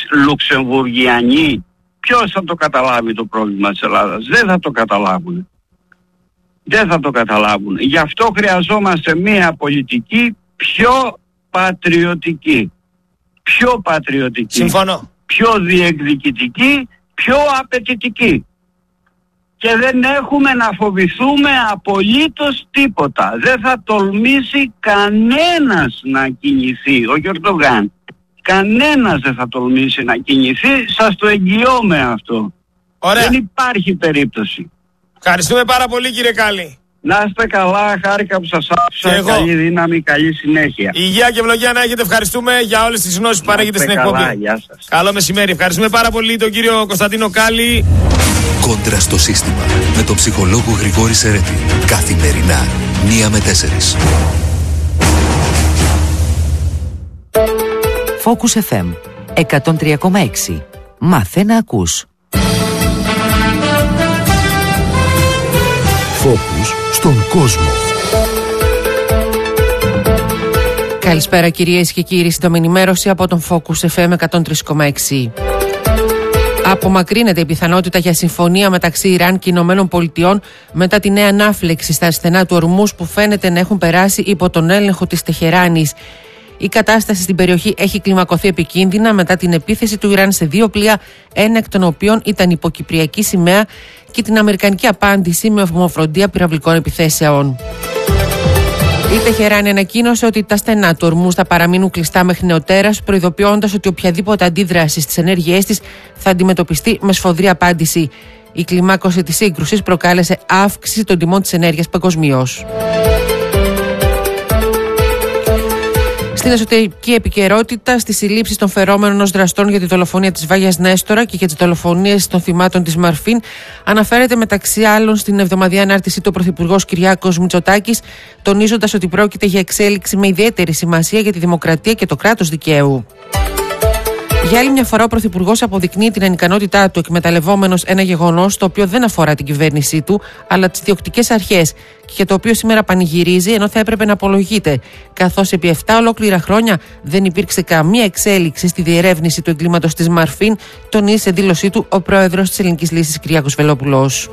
Λουξεμβουργιανοί. Ποιος θα το καταλάβει το πρόβλημα της Ελλάδας? Δεν θα το καταλάβουν. Δεν θα το καταλάβουν. Γι' αυτό χρειαζόμαστε μια πολιτική πιο πατριωτική. Πιο πατριωτική. Συμφωνώ. Πιο διεκδικητική, πιο απαιτητική. Και δεν έχουμε να φοβηθούμε απολύτως τίποτα. Δεν θα τολμήσει κανένας να κινηθεί, ο Ερντογάν, κανένας δεν θα τολμήσει να κινηθεί, σας το εγγυώμαι αυτό. Ωραία. Δεν υπάρχει περίπτωση. Ευχαριστούμε πάρα πολύ, κύριε Κάλλη. Να είστε καλά, χάρηκα που σας άκουσα. Καλή δύναμη, καλή συνέχεια. Υγεία και ευλογία να έχετε. Ευχαριστούμε για όλες τις γνώσεις που παρέχετε στην εκπομπή. Καλά, γεια σας. Καλό μεσημέρι. Ευχαριστούμε πάρα πολύ τον κύριο Κωνσταντίνο Κάλλη. Κόντρα στο σύστημα με τον ψυχολόγο Γρηγόρη Σερέτη. Καθημερινά, μία με τέσσερις. Focus εφ εμ εκατόν τρία κόμμα έξι. Μάθε να ακούς. Focus στον κόσμο. Καλησπέρα κυρίες και κύριοι, σύντομη ενημέρωση από τον Focus εφ εμ εκατόν τρία κόμμα έξι. Απομακρύνεται η πιθανότητα για συμφωνία μεταξύ Ιράν και Ηνωμένων Πολιτειών μετά τη νέα ανάφλεξη στα στενά του Ορμούζ που φαίνεται να έχουν περάσει υπό τον έλεγχο της Τεχεράνης. Η κατάσταση στην περιοχή έχει κλιμακωθεί επικίνδυνα μετά την επίθεση του Ιράν σε δύο πλοία, ένα εκ των οποίων ήταν υποκυπριακή σημαία, και την αμερικανική απάντηση με ομοφροντία πυραυλικών επιθέσεων. Η Τεχεράνη ανακοίνωσε ότι τα στενά του Ορμούζ θα παραμείνουν κλειστά μέχρι νεοτέρας, προειδοποιώντας ότι οποιαδήποτε αντίδραση στις ενέργειές της θα αντιμετωπιστεί με σφοδρή απάντηση. Η κλιμάκωση της σύγκρουσης προκάλεσε αύξηση των τιμών της ενέργειας παγκοσμίως. Στην εσωτερική επικαιρότητα, στις συλλήψεις των φερόμενων ως δραστών για τη δολοφονία της Βάγιας Νέστορα και για τις δολοφονίες των θυμάτων της Μαρφίν, αναφέρεται μεταξύ άλλων στην εβδομαδιαία ανάρτησή του ο Πρωθυπουργός Κυριάκος Μητσοτάκης, τονίζοντας ότι πρόκειται για εξέλιξη με ιδιαίτερη σημασία για τη δημοκρατία και το κράτος δικαίου. Για άλλη μια φορά, ο Πρωθυπουργός αποδεικνύει την ανικανότητά του, εκμεταλλευόμενος ένα γεγονός το οποίο δεν αφορά την κυβέρνησή του, αλλά τις διοκτικές αρχές, και για το οποίο σήμερα πανηγυρίζει ενώ θα έπρεπε να απολογείται, καθώς επί επτά ολόκληρα χρόνια δεν υπήρξε καμία εξέλιξη στη διερεύνηση του εγκλήματος της Μαρφίν, τονίζει σε δήλωσή του ο πρόεδρος της Ελληνικής Λύσης Κυριάκος Βελόπουλος.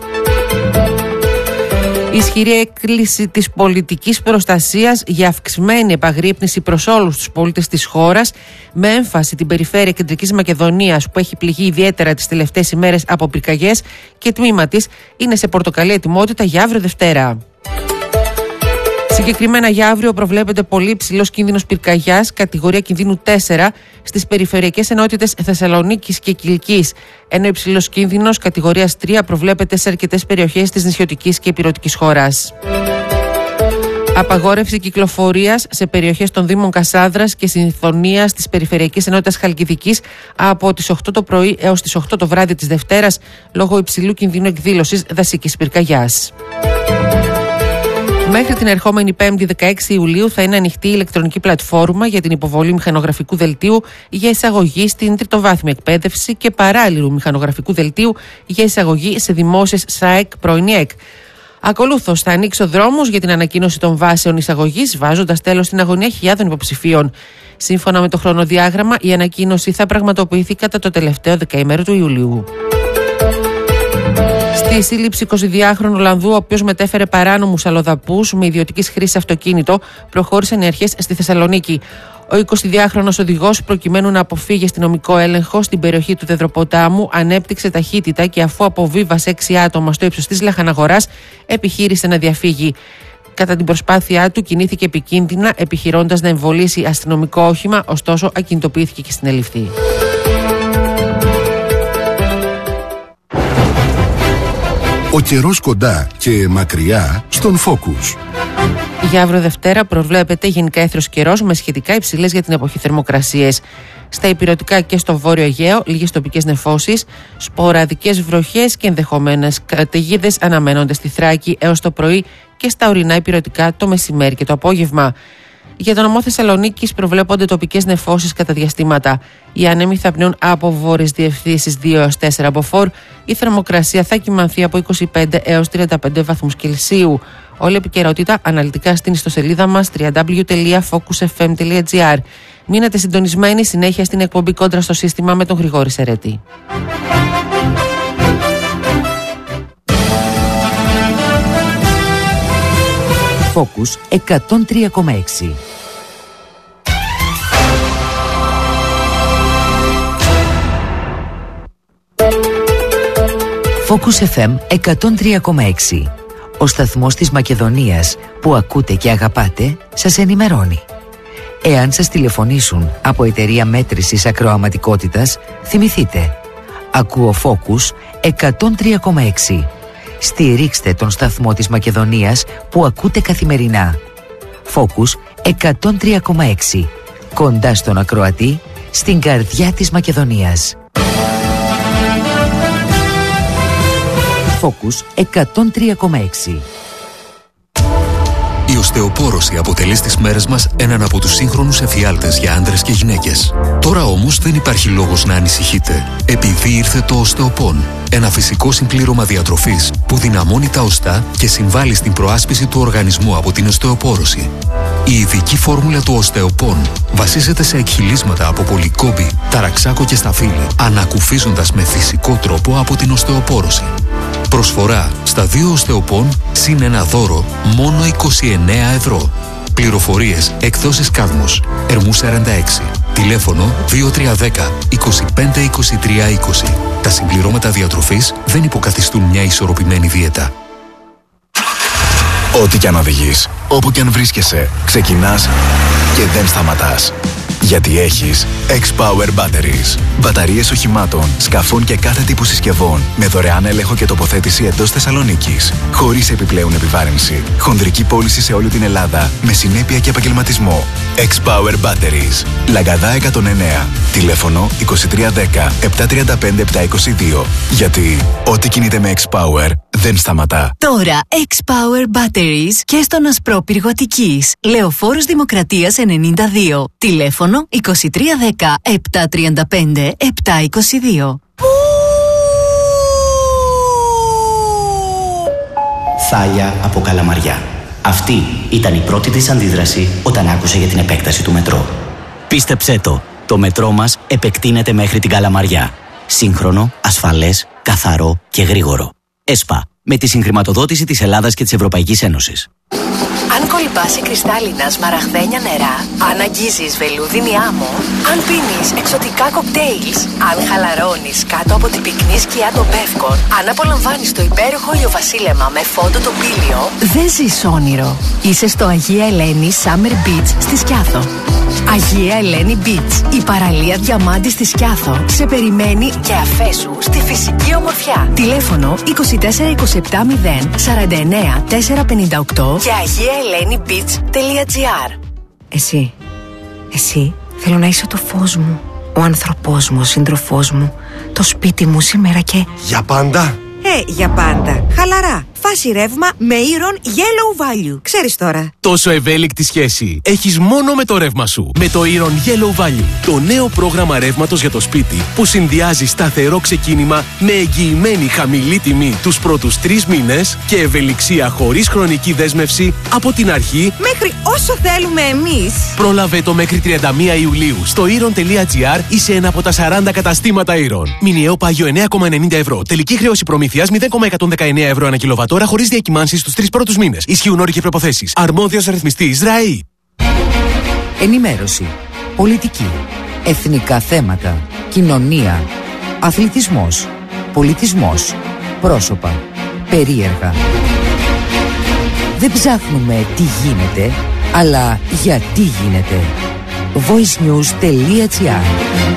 Η ισχυρή έκκληση της πολιτικής προστασίας για αυξημένη επαγρύπνηση προς όλους τους πολίτες της χώρας, με έμφαση την περιφέρεια Κεντρικής Μακεδονίας που έχει πληγεί ιδιαίτερα τις τελευταίες ημέρες από πυρκαγιές, και τμήμα της είναι σε πορτοκαλί ετοιμότητα για αύριο Δευτέρα. Συγκεκριμένα για αύριο προβλέπεται πολύ υψηλός κίνδυνος πυρκαγιάς, κατηγορία κινδύνου τέσσερα, στις περιφερειακές ενότητες Θεσσαλονίκης και Κιλκής, ενώ υψηλός κίνδυνος κατηγορίας τρία προβλέπεται σε αρκετές περιοχές της νησιωτικής και ηπειρωτικής χώρας. Απαγόρευση κυκλοφορίας σε περιοχές των Δήμων Κασάνδρας και Συνθονίας της περιφερειακής ενότητας Χαλκιδικής από τις οκτώ το πρωί έως τις οκτώ το βράδυ της Δευτέρας, λόγω υψηλού κινδύνου εκδήλωσης δασικής πυρκαγιάς. Μέχρι την ερχόμενη Πέμπτη δεκαέξι Ιουλίου θα είναι ανοιχτή η ηλεκτρονική πλατφόρμα για την υποβολή μηχανογραφικού δελτίου για εισαγωγή στην τριτοβάθμια εκπαίδευση και παράλληλου μηχανογραφικού δελτίου για εισαγωγή σε δημόσιες ΣΑΕΚ πρώην ΙΕΚ. Ακολούθως θα ανοίξει ο δρόμος για την ανακοίνωση των βάσεων εισαγωγής, βάζοντας τέλος στην αγωνία χιλιάδων υποψηφίων. Σύμφωνα με το χρονοδιάγραμμα, η ανακοίνωση θα πραγματοποιηθεί κατά το τελευταίο δεκαήμερο του Ιουλίου. Στη σύλληψη εικοσιδυάχρονου Ολλανδού, ο οποίος μετέφερε παράνομους αλλοδαπούς με ιδιωτικής χρήσης αυτοκίνητο, προχώρησαν οι αρχές στη Θεσσαλονίκη. Ο εικοσιδυάχρονος οδηγός, προκειμένου να αποφύγει αστυνομικό έλεγχο στην περιοχή του Δεδροποτάμου, ανέπτυξε ταχύτητα και αφού αποβίβασε έξι άτομα στο ύψος της Λαχαναγοράς, επιχείρησε να διαφύγει. Κατά την προσπάθειά του, κινήθηκε επικίνδυνα, επιχειρώντας να εμβολήσει αστυνομικό όχημα, ωστόσο ακινητοποιήθηκε και συνελήφθη. Ο καιρός κοντά και μακριά στον Focus. Για αύριο Δευτέρα προβλέπεται γενικά έθρος καιρός με σχετικά υψηλές για την εποχή θερμοκρασίες. Στα ηπειρωτικά και στο βόρειο Αιγαίο, λίγες τοπικές νεφώσεις, σποραδικές βροχές και ενδεχομένες καταιγίδες αναμένονται στη Θράκη έως το πρωί και στα ορεινά ηπειρωτικά το μεσημέρι και το απόγευμα. Για τον νομό Θεσσαλονίκης προβλέπονται τοπικές νεφώσεις κατά διαστήματα. Οι άνεμοι θα πνέουν από βόρειες διευθύνσεις δύο έως τέσσερα μποφόρ. Η θερμοκρασία θα κυμανθεί από είκοσι πέντε έως τριάντα πέντε βαθμούς Κελσίου. Όλη η επικαιρότητα αναλυτικά στην ιστοσελίδα μας double-u double-u double-u τελεία focus f m τελεία g r. Μείνετε συντονισμένοι συνέχεια στην εκπομπή Κόντρα στο σύστημα με τον Γρηγόρη Σερέτη. Focus εκατόν τρία κόμμα έξι. Focus εφ εμ εκατόν τρία κόμμα έξι. Ο σταθμός της Μακεδονίας που ακούτε και αγαπάτε σας ενημερώνει. Εάν σας τηλεφωνήσουν από εταιρεία μέτρησης ακροαματικότητας, θυμηθείτε. Ακούω Focus εκατόν τρία κόμμα έξι. Στηρίξτε τον σταθμό της Μακεδονίας που ακούτε καθημερινά. Focus εκατόν τρία κόμμα έξι. Κοντά στον ακροατή, στην καρδιά της Μακεδονίας. Focus εκατόν τρία κόμμα έξι. Η οστεοπόρωση αποτελεί στις μέρες μας έναν από τους σύγχρονους εφιάλτες για άντρες και γυναίκες. Τώρα όμως δεν υπάρχει λόγος να ανησυχείτε, επειδή ήρθε το Οστεοπόν, ένα φυσικό συμπλήρωμα διατροφής που δυναμώνει τα οστά και συμβάλλει στην προάσπιση του οργανισμού από την οστεοπόρωση. Η ειδική φόρμουλα του Οστεοπόν βασίζεται σε εκχυλίσματα από πολυκόμπη, ταραξάκο και σταφύλι, ανακουφίζοντας με φυσικό τρόπο από την οστεοπόρωση. Προσφορά στα δύο Οστεοπόν συν ένα δώρο μόνο είκοσι εννέα ευρώ. Πληροφορίες εκδόσεις Κάδμος, Ερμού σαράντα έξι. Τηλέφωνο δύο τρία ένα μηδέν είκοσι πέντε είκοσι τρία είκοσι. Τα συμπληρώματα διατροφής δεν υποκαθιστούν μια ισορροπημένη δίαιτα. Ό,τι κι αν οδηγείς, όπου κι αν βρίσκεσαι, ξεκινάς και δεν σταματάς. Γιατί έχεις X-Power Batteries. Μπαταρίες οχημάτων, σκαφών και κάθε τύπου συσκευών με δωρεάν έλεγχο και τοποθέτηση εντός Θεσσαλονίκης. Χωρίς επιπλέον επιβάρυνση. Χονδρική πώληση σε όλη την Ελλάδα με συνέπεια και επαγγελματισμό. X-Power Batteries. Λαγκαδά εκατόν εννέα. Τηλέφωνο είκοσι τρία δέκα επτακόσια τριάντα πέντε επτακόσια είκοσι δύο. Γιατί ό,τι κινείται με X-Power δεν σταματά. Τώρα X-Power Batteries και στον Ασπρόπυργο Αττικής. Λεωφόρος Δημοκρατίας ενενήντα δύο. Τηλέφωνο είκοσι τρία δέκα επτακόσια τριάντα πέντε επτακόσια είκοσι δύο. Θάλια από Καλαμαριά. Αυτή ήταν η πρώτη της αντίδραση όταν άκουσε για την επέκταση του μετρό. Πίστεψέ το, το μετρό μας επεκτείνεται μέχρι την Καλαμαριά. Σύγχρονο, ασφαλές, καθαρό και γρήγορο. ΕΣΠΑ, με τη συγχρηματοδότηση της Ελλάδας και της Ευρωπαϊκής Ένωσης. Αν κολυμπάς κρυστάλλινα σμαραγδένια νερά, αν αγγίζεις βελούδινη άμμο, αν πίνεις εξωτικά κοκτέιλς, αν χαλαρώνεις κάτω από την πυκνή σκιά των Πεύκων, αν απολαμβάνεις το υπέροχο ηλιοβασίλεμα με φόντο τοπήλιο, δεν ζεις όνειρο. Είσαι στο Αγία Ελένη Summer Beach στη Σκιάθο. Αγία Ελένη Beach, η παραλία διαμάντη στη Σκιάθο, σε περιμένει και αφέσου στη φυσική ομορφιά. Τηλέφωνο είκοσι τέσσερα είκοσι επτά μηδέν σαράντα εννέα τετρακόσια πενήντα οκτώ και αγία ελένη beach τελεία τζι άρ. Εσύ, εσύ θέλω να είσαι το φως μου, ο άνθρωπός μου, ο σύντροφός μου, το σπίτι μου σήμερα και... Για πάντα. Ε, για πάντα. Χαλαρά. Φάση ρεύμα με Iron Yellow Value. Ξέρεις τώρα. Τόσο ευέλικτη σχέση έχεις μόνο με το ρεύμα σου. Με το Iron Yellow Value. Το νέο πρόγραμμα ρεύματος για το σπίτι που συνδυάζει σταθερό ξεκίνημα με εγγυημένη χαμηλή τιμή τους πρώτους τρεις μήνες και ευελιξία χωρίς χρονική δέσμευση από την αρχή μέχρι όσο θέλουμε εμείς. Πρόλαβε το μέχρι τριάντα μία Ιουλίου στο iron τελεία τζι άρ ή σε ένα από τα σαράντα καταστήματα Iron. Μηνιαίο πάγιο εννέα κόμμα ενενήντα ευρώ. Τελική χρέωση προμήθειας μηδέν κόμμα εκατόν δεκαεννέα ευρώ ανά κιλοβατόρα χωρίς διακυμάνσεις στους τρεις πρώτους μήνες. Ισχύουν όροι και προϋποθέσεις. Αρμόδιος ρυθμιστής ΡΑΗ. Ενημέρωση. Πολιτική. Εθνικά θέματα. Κοινωνία. Αθλητισμός. Πολιτισμός. Πρόσωπα. Περίεργα. Δεν ψάχνουμε τι γίνεται, αλλά γιατί γίνεται. voice news τελεία τζι άρ.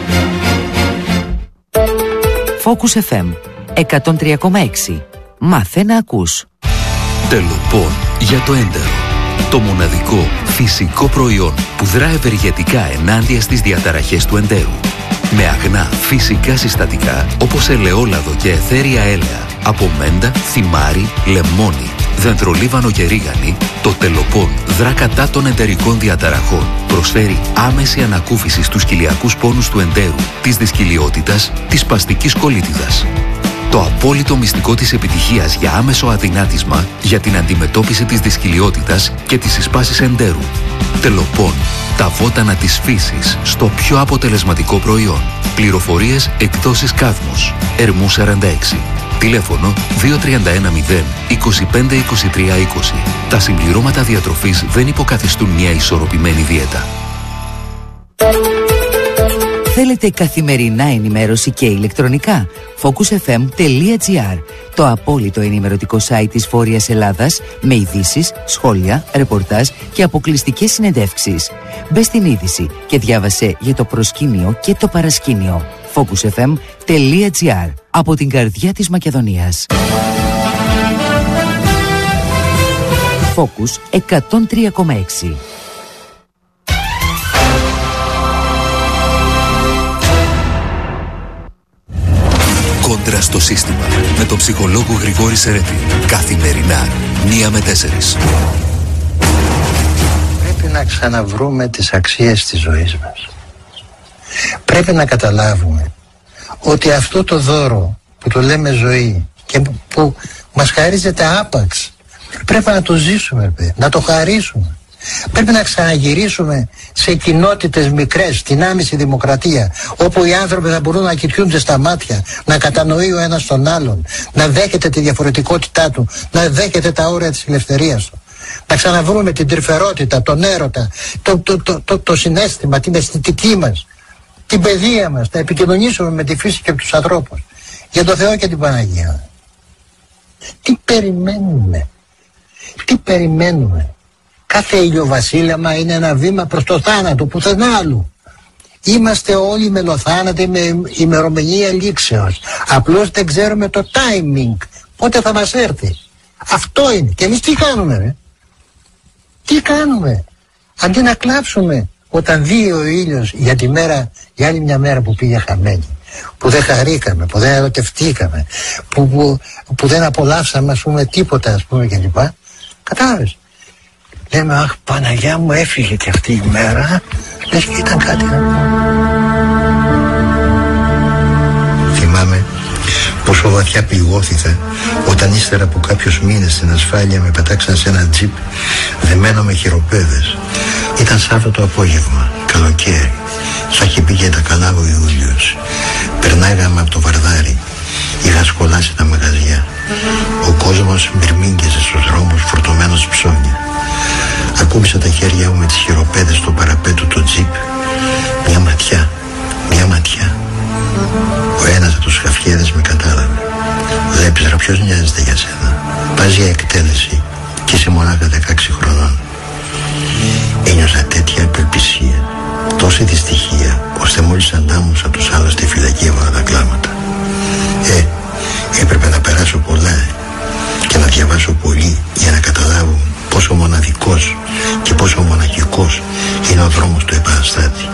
Focus εφ εμ εκατόν τρία κόμμα έξι. Μάθε να ακούς. Τελοπών για το έντερο. Το μοναδικό φυσικό προϊόν που δρά ευεργετικά ενάντια στις διαταραχές του εντέρου. Με αγνά φυσικά συστατικά όπως ελαιόλαδο και αιθέρια έλαια, από μέντα, θυμάρι, λεμόνι, δεντρολίβανο και ρίγανη, το Τελοπών δρά κατά των εντερικών διαταραχών. Προσφέρει άμεση ανακούφιση στους κοιλιακούς πόνους του εντέρου, της δυσκυλιότητας, της σπαστικής κολίτιδας. Το απόλυτο μυστικό της επιτυχίας για άμεσο αδυνάτισμα για την αντιμετώπιση της δυσκυλιότητας και της εισπάσης εντέρου. Τελοπών. Τα βότανα της φύσης στο πιο αποτελεσματικό προϊόν. Πληροφορίες εκδόσεις Κάδμος. Ερμού σαράντα έξι. Τηλέφωνο δύο τρία ένα μηδέν είκοσι πέντε είκοσι τρία είκοσι. Τα συμπληρώματα διατροφής δεν υποκαθιστούν μια ισορροπημένη δίαιτα. Θέλετε καθημερινά ενημέρωση και ηλεκτρονικά? focus f m τελεία g r, το απόλυτο ενημερωτικό site της Βόρειας Ελλάδας, με ειδήσεις, σχόλια, ρεπορτάζ και αποκλειστικές συνεντεύξεις. Μπες στην είδηση και διάβασε για το προσκήνιο και το παρασκήνιο. focus f m τελεία g r, από την καρδιά της Μακεδονίας. Focus εκατόν τρία κόμμα έξι. Κόντρα στο σύστημα, με τον ψυχολόγο Γρηγόρη Σερέτη. Καθημερινά, μία με τέσσερις. Πρέπει να ξαναβρούμε τις αξίες της ζωής μας. Πρέπει να καταλάβουμε ότι αυτό το δώρο που το λέμε ζωή και που μας χαρίζεται άπαξ, πρέπει να το ζήσουμε, να το χαρίσουμε. Πρέπει να ξαναγυρίσουμε σε κοινότητες μικρές, στην άμεση δημοκρατία, όπου οι άνθρωποι θα μπορούν να κοιτούνται στα μάτια, να κατανοεί ο ένας τον άλλον, να δέχεται τη διαφορετικότητά του, να δέχεται τα όρια της ελευθερίας του. Να ξαναβρούμε την τρυφερότητα, τον έρωτα, το, το, το, το, το συναίσθημα, την αισθητική μας, την παιδεία μας, να επικοινωνήσουμε με τη φύση και τους ανθρώπους. Για το Θεό και την Παναγία. Τι περιμένουμε, τι περιμένουμε. Κάθε ηλιοβασίλεμα είναι ένα βήμα προς το θάνατο, πουθενά άλλου. Είμαστε όλοι μελοθάνατοι με ημερομηνία λήξεως. Απλώς δεν ξέρουμε το timing, πότε θα μας έρθει. Αυτό είναι. Και εμείς τι κάνουμε, ρε? Τι κάνουμε? Αντί να κλάψουμε όταν δει ο ήλιος για τη μέρα, για άλλη μια μέρα που πήγε χαμένη, που δεν χαρήκαμε, που δεν ερωτευτήκαμε, που, που, που δεν απολαύσαμε, ας πούμε, τίποτα, ας πούμε, κλπ. Κατάλαβες? Λέμε, αχ, Παναγιά μου, έφυγε και αυτή η μέρα, λες και ήταν κάτι. Θυμάμαι πόσο βαθιά πληγώθηκα όταν ύστερα από κάποιους μήνες στην ασφάλεια με πετάξαν σε ένα τζιπ δεμένο με χειροπέδες. Ήταν Σάββατο απόγευμα, καλοκαίρι. Σαν είχε πήγε τα καλά ο Ιούλιος. Περνάγαμε από το Βαρδάρι. Είχα σκολάσει τα μαγαζιά. Ο κόσμος μυρμήγκιζε στους δρόμους φορτωμένος ψώνια. Ακούμπησα τα χέρια μου με τις χειροπέδες στο παραπέτω του τζιπ. Μια ματιά, μια ματιά. Ο ένας από τους χαφιέδες με κατάλαβε. Βλέπεις, ρε, ποιος νοιάζεται για σένα? Πας για εκτέλεση και είσαι μονάχα δεκαέξι χρονών. Ένιωσα τέτοια απελπισία, τόση δυστυχία, ώστε μόλις αντάμωσα τους άλλους στη φυλακή έβαλα τα κλάματα. Ε, έπρεπε να περάσω πολλά και να διαβάσω πολύ για να καταλάβω πόσο μοναδικός και πόσο μοναχικός είναι ο δρόμος του επαναστάτη.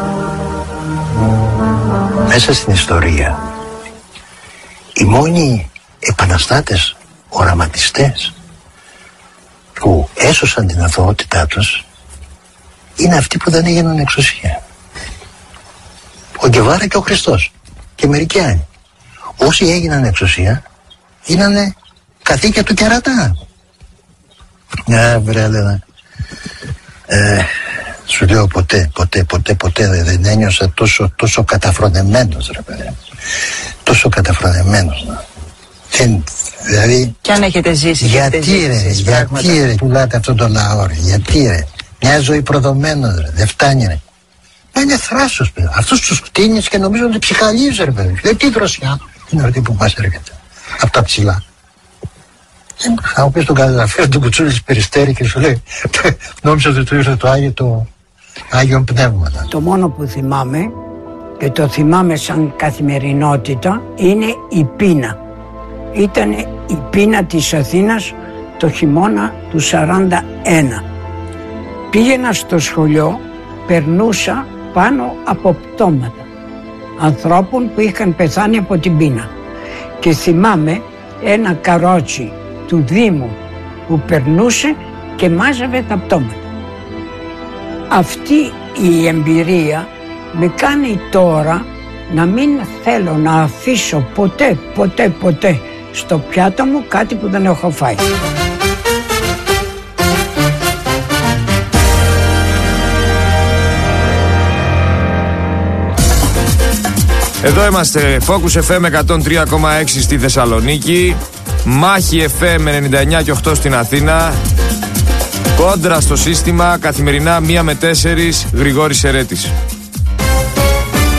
Μέσα στην ιστορία, οι μόνοι επαναστάτες, οραματιστές που έσωσαν την αθωότητά τους είναι αυτοί που δεν έγιναν εξουσία. Ο Γκεβάρα και ο Χριστός και μερικοί άλλοι. Όσοι έγιναν εξουσία γίνανε καθήκια του κερατά. Ναι, βρε, Έλενα. Ε, σου λέω ποτέ, ποτέ, ποτέ, ποτέ δεν ένιωσα τόσο, τόσο καταφρονεμένος, ρε παιδί. Τόσο καταφρονεμένος. Δεν, δηλαδή... Κι αν έχετε ζήσει, γιατί έχετε ρε, ζήσει, γιατί πράγματα. Ρε, πουλάτε αυτόν τον λαό, ρε, γιατί ρε. Μια ζωή προδομένος, ρε, δεν φτάνει, ρε. Μα είναι θράσος, παιδί. Αυτούς τους κτίνεις και νομίζω ότι ψυχαλίζει, ρε, παιδί. Δεν τι δροσιά είναι αυτή που μας έρχεται. Από τα ψηλά. Θα μου πεις τον καταγραφέα του Κουτσούλη της Περιστέρη και σου λέει νόμιζα ότι του ήρθε το Άγιο, το Άγιον Πνεύματα. Το μόνο που θυμάμαι και το θυμάμαι σαν καθημερινότητα είναι η πείνα. Ήταν η πείνα της Αθήνας το χειμώνα του σαράντα ένα. Πήγαινα στο σχολείο, περνούσα πάνω από πτώματα ανθρώπων που είχαν πεθάνει από την πείνα και θυμάμαι ένα καρότσι του Δήμου που περνούσε και μάζευε τα πτώματα. Αυτή η εμπειρία με κάνει τώρα να μην θέλω να αφήσω ποτέ, ποτέ, ποτέ στο πιάτο μου κάτι που δεν έχω φάει. Εδώ είμαστε, Focus εφ εμ εκατόν τρία κόμμα έξι στη Θεσσαλονίκη, Μάχη εφ εμ ενενήντα εννιά και οκτώ στην Αθήνα. Κόντρα στο σύστημα, καθημερινά μία με τέσσερις, Γρηγόρης Σερέτης.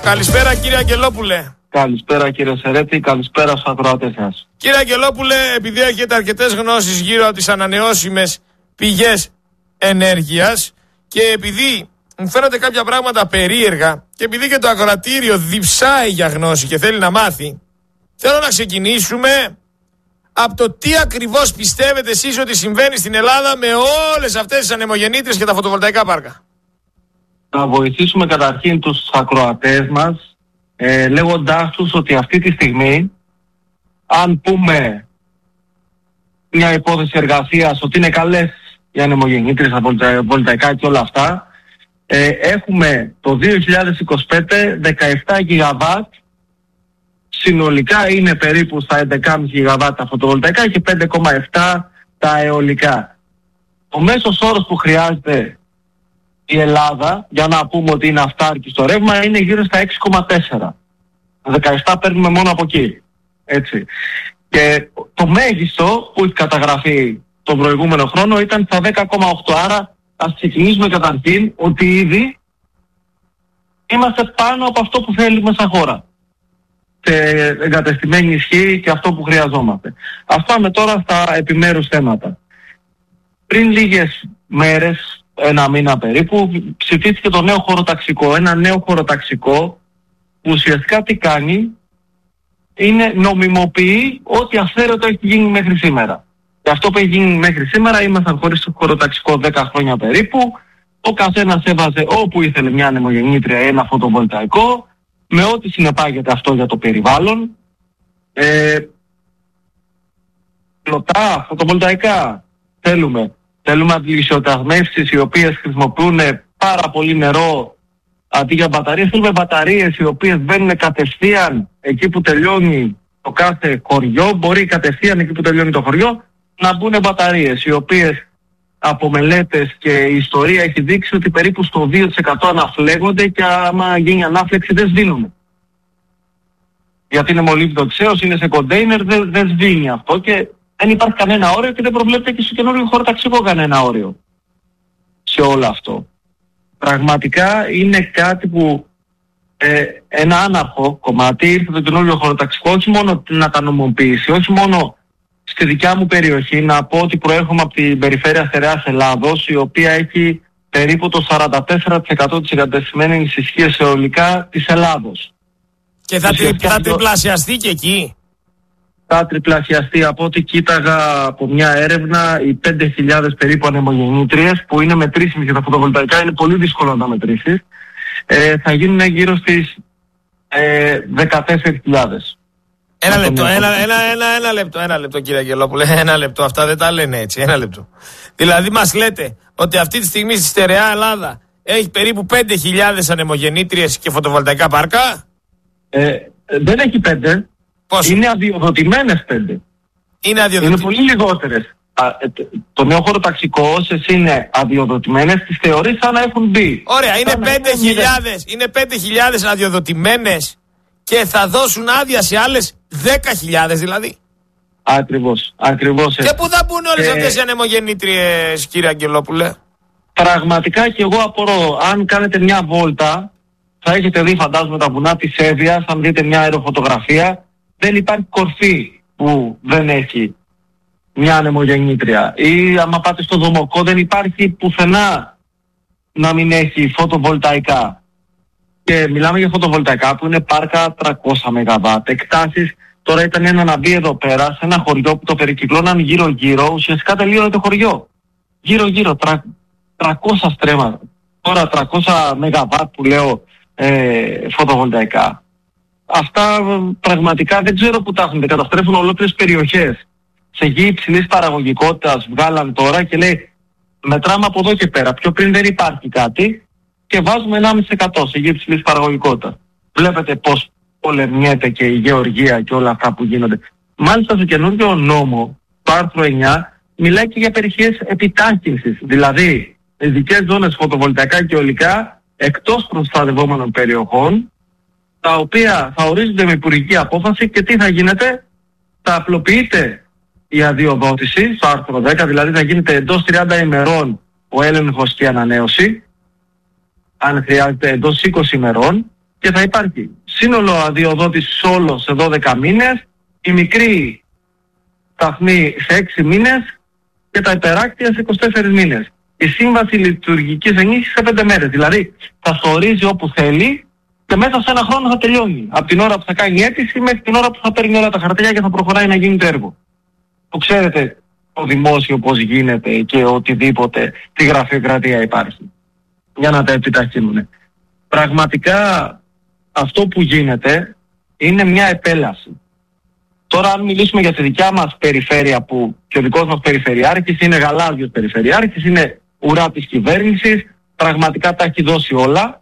Καλησπέρα κύριε Αγγελόπουλε. Καλησπέρα κύριε Σερέτη, καλησπέρα στους ακροατές σας. Κύριε Αγγελόπουλε, επειδή έχετε αρκετές γνώσεις γύρω από τις ανανεώσιμες πηγές ενέργειας και επειδή μου φαίνονται κάποια πράγματα περίεργα και επειδή και το ακροατήριο διψάει για γνώση και θέλει να μάθει, θέλω να ξεκινήσουμε από το τι ακριβώς πιστεύετε εσείς ότι συμβαίνει στην Ελλάδα με όλες αυτές τις ανεμογεννήτριες και τα φωτοβολταϊκά πάρκα. Να βοηθήσουμε καταρχήν τους ακροατές μας ε, λέγοντάς τους ότι αυτή τη στιγμή, αν πούμε μια υπόθεση εργασίας ότι είναι καλές οι ανεμογεννήτριες, τα βολταϊκά και όλα αυτά, ε, έχουμε το δύο χιλιάδες είκοσι πέντε δεκαεπτά γιγαβάτ, συνολικά είναι περίπου στα έντεκα κόμμα πέντε γιγαβάτ τα φωτοβολταϊκά και πέντε κόμμα επτά τα αιωλικά. Ο μέσος όρος που χρειάζεται η Ελλάδα, για να πούμε ότι είναι αυτάρκη στο ρεύμα, είναι γύρω στα έξι κόμμα τέσσερα. δεκαεπτά παίρνουμε μόνο από εκεί. Έτσι. Και το μέγιστο που έχει καταγραφεί τον προηγούμενο χρόνο ήταν στα δέκα κόμμα οκτώ. Άρα ας ξεκινήσουμε καταρχήν ότι ήδη είμαστε πάνω από αυτό που θέλουμε σαν χώρα. Και εγκατεστημένη ισχύ και αυτό που χρειαζόμαστε. Ας πάμε τώρα στα επιμέρους θέματα. Πριν λίγες μέρες, ένα μήνα περίπου, ψηφίστηκε το νέο χωροταξικό. Ένα νέο χωροταξικό που ουσιαστικά τι κάνει, είναι νομιμοποιεί ό,τι αυθαίρετο έχει γίνει μέχρι σήμερα. Και αυτό που έχει γίνει μέχρι σήμερα, ήμασταν χωρίς χωροταξικό δέκα χρόνια περίπου. Ο καθένας έβαζε όπου ήθελε μια ανεμογεννήτρια ή ένα φωτοβολταϊκό, με ό,τι συνεπάγεται αυτό για το περιβάλλον. Ε, πλωτά, φωτοβολταϊκά θέλουμε. Θέλουμε αντιλησιοταγμεύσεις οι οποίες χρησιμοποιούν πάρα πολύ νερό αντί για μπαταρίες. Θέλουμε μπαταρίες οι οποίες μπαίνουν κατευθείαν εκεί που τελειώνει το κάθε χωριό. Μπορεί κατευθείαν εκεί που τελειώνει το χωριό να μπουν μπαταρίες, οι οποίες από μελέτες και η ιστορία έχει δείξει ότι περίπου στο δύο τοις εκατό αναφλέγονται και άμα γίνει ανάφλεξη δεν σβήνουν. Γιατί είναι μολύβδο ξέος, είναι σε κοντέινερ, δεν, δεν σβήνει αυτό και δεν υπάρχει κανένα όριο και δεν προβλέπεται και στο καινούργιο χωροταξικό κανένα όριο σε όλο αυτό. Πραγματικά είναι κάτι που ε, ένα άναρχο κομμάτι ήρθε το καινούργιο χωροταξικό όχι μόνο να τα νομοποιήσει, όχι μόνο στη δικιά μου περιοχή, να πω ότι προέρχομαι από την περιφέρεια Στερεάς Ελλάδος, η οποία έχει περίπου το σαράντα τέσσερα τοις εκατό της εγκατεστημένης ισχύας αιωλικά της Ελλάδος. Και θα, τρι, θα τριπλασιαστεί και εκεί. Θα τριπλασιαστεί. Από ό,τι κοίταγα από μια έρευνα, οι πέντε χιλιάδες περίπου ανεμογεννήτριες που είναι μετρήσιμες για τα φωτοβολταϊκά, είναι πολύ δύσκολο να τα μετρήσεις, ε, θα γίνουν γύρω στις ε, δεκατέσσερις χιλιάδες. Ένα λεπτό, ένα, ένα, ένα, ένα λεπτό, ένα λεπτό κύριε Αγγελόπουλε, ένα λεπτό, αυτά δεν τα λένε έτσι, ένα λεπτό. Δηλαδή μας λέτε ότι αυτή τη στιγμή στη στερεά Ελλάδα έχει περίπου πέντε χιλιάδες ανεμογεννήτριες και φωτοβολταϊκά πάρκα. Ε, δεν έχει πέντε. Πόσο? Είναι αδειοδοτημένες πέντε. Είναι αδειοδοτημένες. Είναι πολύ λιγότερες. Α, ε, το νέο χωροταξικό όσες είναι αδειοδοτημένες τις θεωρείς σαν να έχουν μπει. Ωραία, είναι πέντε χιλιάδες, είναι πέντε χιλιάδες αδειοδοτημένες και θα δώσουν άδεια σε άλλες δέκα χιλιάδες δηλαδή. Ακριβώς, ακριβώς. Και πού θα μπουν όλες ε... αυτές οι ανεμογεννήτριες κύριε Αγγελόπουλε? Πραγματικά και εγώ απορώ. Αν κάνετε μια βόλτα, θα έχετε δει φαντάζομαι τα βουνά της Εύβοιας, αν δείτε μια αεροφωτογραφία, δεν υπάρχει κορφή που δεν έχει μια ανεμογεννήτρια. Ή άμα πάτε στο Δομοκό δεν υπάρχει πουθενά να μην έχει φωτοβολταϊκά. Και μιλάμε για φωτοβολταϊκά που είναι πάρκα τριακόσια μεγαβάτ. Εκτάσεις, τώρα ήταν ένα να μπει εδώ πέρα σε ένα χωριό που το περικυκλώναν γύρω γύρω, ουσιαστικά τελείωνε το χωριό. Γύρω γύρω, τρα, τριακόσια στρέμματα. Τώρα τριακόσια μεγαβάτ που λέω ε, φωτοβολταϊκά. Αυτά πραγματικά δεν ξέρω που τα έχουν, καταστρέφουν ολόκληρες περιοχές. Σε γη υψηλής παραγωγικότητας βγάλαν τώρα και λέει μετράμε από εδώ και πέρα. Πιο πριν δεν υπάρχει κάτι και βάζουμε ενάμιση τοις εκατό σε γη υψηλής παραγωγικότητας. Βλέπετε πως πολεμιέται και η γεωργία και όλα αυτά που γίνονται. Μάλιστα στο καινούργιο νόμο, το άρθρο εννιά, μιλάει και για περιοχές επιτάχυνσης. Δηλαδή, ειδικές ζώνες φωτοβολταϊκά και αιωλικά εκτός προστατευόμενων περιοχών, τα οποία θα ορίζονται με υπουργική απόφαση και τι θα γίνεται, θα απλοποιείται η αδειοδότηση στο άρθρο δέκα, δηλαδή θα γίνεται εντός τριάντα ημερών ο έλεγχος και η ανανέωση, αν χρειάζεται εντός είκοσι ημερών, και θα υπάρχει σύνολο αδειοδότησης όλο σε δώδεκα μήνες, η μικρή σταθμή σε έξι μήνες και τα υπεράκτια σε είκοσι τέσσερις μήνες. Η σύμβαση λειτουργικής ενίσχυσης σε πέντε μέρες. Δηλαδή θα στο ορίζει όπου θέλει και μέσα σε ένα χρόνο θα τελειώνει. Από την ώρα που θα κάνει αίτηση μέχρι την ώρα που θα παίρνει όλα τα χαρτιά και θα προχωράει να γίνει το έργο. Που ξέρετε το δημόσιο πώς γίνεται και οτιδήποτε, τι γραφειοκρατία υπάρχει. Για να τα επιταχύνουν. Πραγματικά αυτό που γίνεται είναι μια επέλαση. Τώρα αν μιλήσουμε για τη δικιά μας περιφέρεια, που και ο δικός μας περιφερειάρχης είναι γαλάζιος περιφερειάρχης, είναι ουρά της κυβέρνησης, πραγματικά τα έχει δώσει όλα.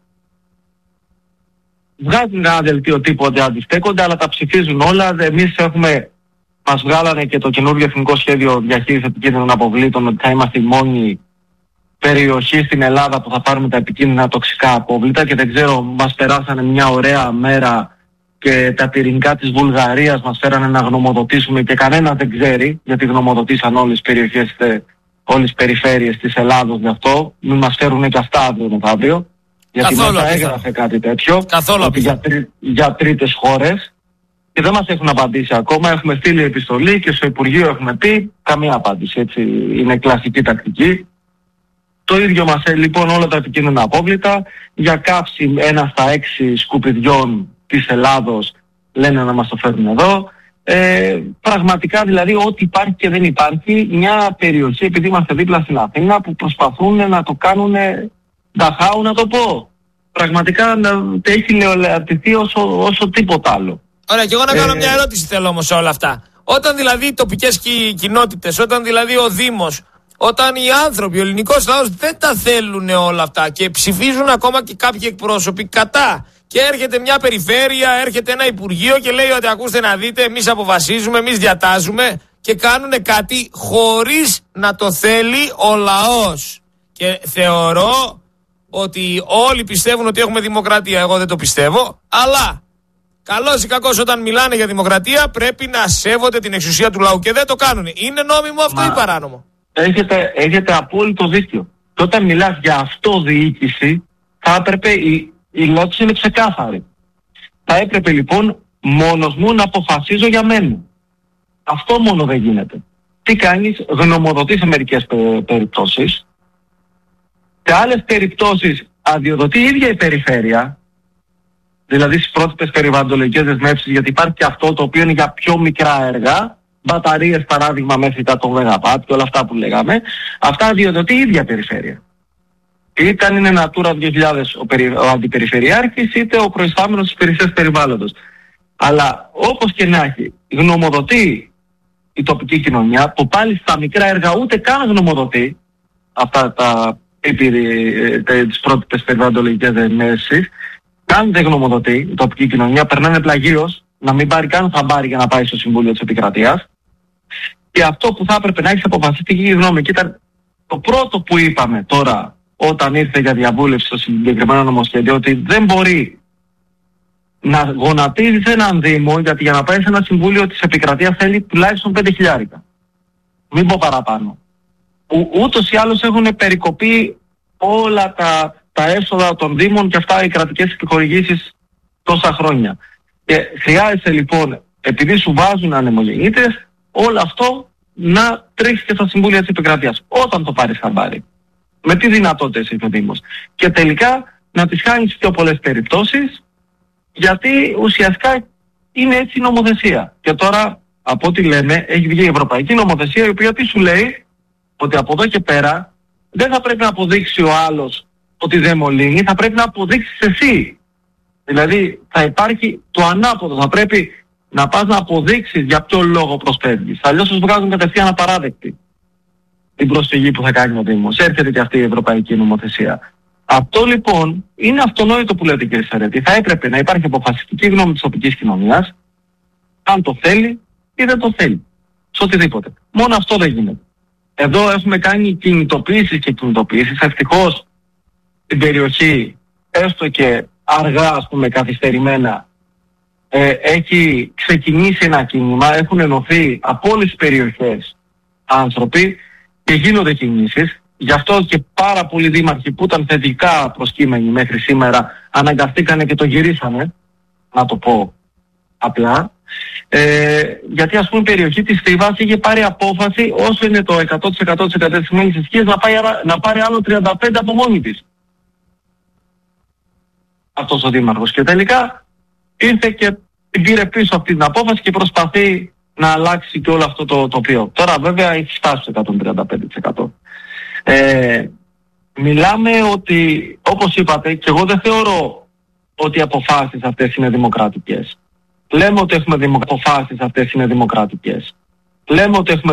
Βγάζουν ένα δελτίο τύπου ότι αντιστέκονται, αλλά τα ψηφίζουν όλα. Εμείς έχουμε, μας βγάλανε και το καινούργιο εθνικό σχέδιο διαχείρισης επικίνδυνων αποβλήτων, ότι θα είμαστε η μόνη περιοχή στην Ελλάδα που θα πάρουμε τα επικίνδυνα τοξικά απόβλητα, και δεν ξέρω, μας περάσανε μια ωραία μέρα και τα πυρηνικά της Βουλγαρίας μας φέρανε να γνωμοδοτήσουμε και κανένας δεν ξέρει, γιατί γνωμοδοτήσαν όλες τις περιοχές, όλες τις περιφέρειες της Ελλάδος γι' αυτό. Μην μας φέρουν και αυτά αύριο μεθαύριο, γιατί μέσα έγραφε κάτι τέτοιο, ότι για, τρί, για τρίτες χώρες, και δεν μας έχουν απαντήσει ακόμα. Έχουμε στείλει επιστολή και στο Υπουργείο έχουμε πει καμία απάντηση, έτσι είναι κλασική τακτική. Το ίδιο μας λοιπόν όλα τα επικίνδυνα απόβλητα, για καύση ένα στα έξι σκουπιδιών της Ελλάδος λένε να μας το φέρουν εδώ. Ε, πραγματικά δηλαδή ό,τι υπάρχει και δεν υπάρχει, μια περιοχή, επειδή είμαστε δίπλα στην Αθήνα, που προσπαθούν να το κάνουν νταχάου, να το πω. Πραγματικά να έχει λεολατηθεί όσο, όσο τίποτα άλλο. Ωραία, και εγώ να κάνω ε, μια ερώτηση θέλω όμως σε όλα αυτά. Όταν δηλαδή οι τοπικές κι, κοινότητες, όταν δηλαδή ο Δήμος, όταν οι άνθρωποι, ο ελληνικός λαός δεν τα θέλουν όλα αυτά και ψηφίζουν ακόμα και κάποιοι εκπρόσωποι κατά, και έρχεται μια περιφέρεια, έρχεται ένα υπουργείο και λέει ότι ακούστε να δείτε, εμείς αποφασίζουμε, εμείς διατάζουμε, και κάνουν κάτι χωρίς να το θέλει ο λαός. Και θεωρώ ότι όλοι πιστεύουν ότι έχουμε δημοκρατία, εγώ δεν το πιστεύω, αλλά καλώς ή κακώς όταν μιλάνε για δημοκρατία πρέπει να σέβονται την εξουσία του λαού και δεν το κάνουν. Είναι νόμιμο αυτό Μα... ή παράνομο? Έχετε, έχετε απόλυτο δίκιο. Και όταν μιλάς για αυτοδιοίκηση, θα έπρεπε, η, η λόξη είναι ξεκάθαρη. Θα έπρεπε λοιπόν μόνος μου να αποφασίζω για μένα. Αυτό μόνο δεν γίνεται. Τι κάνεις, γνωμοδοτείς σε μερικές πε, περιπτώσεις, σε άλλες περιπτώσεις αδειοδοτεί η ίδια η περιφέρεια, δηλαδή στις πρότυπες περιβαλλοντολογικές δεσμεύσεις, γιατί υπάρχει και αυτό το οποίο είναι για πιο μικρά έργα, μπαταρίες παράδειγμα μέχρι τα το μεγαπάτ και όλα αυτά που λέγαμε, αυτά αδειοδοτεί η ίδια περιφέρεια. Είτε αν είναι Natura δύο χιλιάδες ο, περι, ο αντιπεριφερειάρχης, είτε ο προϊστάμενος της υπηρεσίας περιβάλλοντος. Αλλά όπως και να έχει, γνωμοδοτεί η τοπική κοινωνία, που πάλι στα μικρά έργα ούτε καν γνωμοδοτεί αυτά τα τις πρότυπες περιβαλλοντολογικές δεσμεύσεις, καν δεν γνωμοδοτεί η τοπική κοινωνία, περνάνε πλαγίως, να μην πάρει καν θα πάρει για να πάει στο Συμβούλιο της Επικρατείας. Και αυτό που θα έπρεπε να έχει αποφασιστική γνώμη, και ήταν το πρώτο που είπαμε τώρα όταν ήρθε για διαβούλευση στο συγκεκριμένο νομοσχέδιο, ότι δεν μπορεί να γονατίζεις έναν Δήμο, γιατί για να πάει σε ένα Συμβούλιο της Επικρατείας θέλει τουλάχιστον πέντε χιλιάρικα. Μην πω παραπάνω. Ού, ούτως ή άλλως έχουν περικοπεί όλα τα, τα έσοδα των Δήμων και αυτά οι κρατικές επιχορηγήσεις τόσα χρόνια. Και χρειάζεται λοιπόν, επειδή σου βάζουν ανεμογεννήτες, όλο αυτό να τρέχει και στα Συμβούλια της Επικρατείας. Όταν το πάρεις χαμπάρι. Με τι δυνατότητες έχει ο Δήμος. Και τελικά να τις χάνεις πιο πολλές περιπτώσεις, γιατί ουσιαστικά είναι έτσι η νομοθεσία. Και τώρα, από ό,τι λέμε, έχει βγει η Ευρωπαϊκή Νομοθεσία, η οποία τι σου λέει, ότι από εδώ και πέρα δεν θα πρέπει να αποδείξει ο άλλος ότι δεν μολύνει, θα πρέπει να αποδείξεις εσύ. Δηλαδή θα υπάρχει το ανάποδο, θα πρέπει να πας να αποδείξεις για ποιο λόγο προσφεύγεις. Αλλιώς τους βγάζουν κατευθείαν απαράδεκτη την προσφυγή που θα κάνει ο Δήμος. Έρχεται και αυτή η Ευρωπαϊκή Νομοθεσία. Αυτό λοιπόν είναι αυτονόητο που λέτε κύριε Σαρέτη. Θα έπρεπε να υπάρχει αποφασιστική γνώμη της τοπικής κοινωνίας, αν το θέλει ή δεν το θέλει. Σε οτιδήποτε. Μόνο αυτό δεν γίνεται. Εδώ έχουμε κάνει κινητοποιήσεις και κινητοποιήσεις. Ευτυχώς στην περιοχή, έστω και αργά ας πούμε καθυστερημένα, ε, έχει ξεκινήσει ένα κίνημα, έχουν ενωθεί από όλες τις περιοχές άνθρωποι και γίνονται κινήσεις. γι' αυτό και πάρα πολλοί δήμαρχοι που ήταν θετικά προσκύμενοι μέχρι σήμερα αναγκαστήκανε και το γυρίσανε, να το πω απλά. Ε, γιατί ας πούμε η περιοχή της Θήβας είχε πάρει απόφαση όσο είναι το εκατό τοις εκατό της εγκατεστημένης ισχύας να, πάει, να πάρει άλλο τριάντα πέντε από μόνη της. Αυτός ο δήμαρχος. Και τελικά ήρθε και την πήρε πίσω από την απόφαση και προσπαθεί να αλλάξει και όλο αυτό το τοπίο. Τώρα βέβαια έχει φτάσει στο εκατόν τριάντα πέντε τοις εκατό. Ε, μιλάμε ότι, όπως είπατε, και εγώ δεν θεωρώ ότι οι αποφάσεις αυτές είναι δημοκρατικές. Λέμε ότι έχουμε δημο... αποφάσεις αυτές είναι δημοκρατικές. Λέμε ότι έχουμε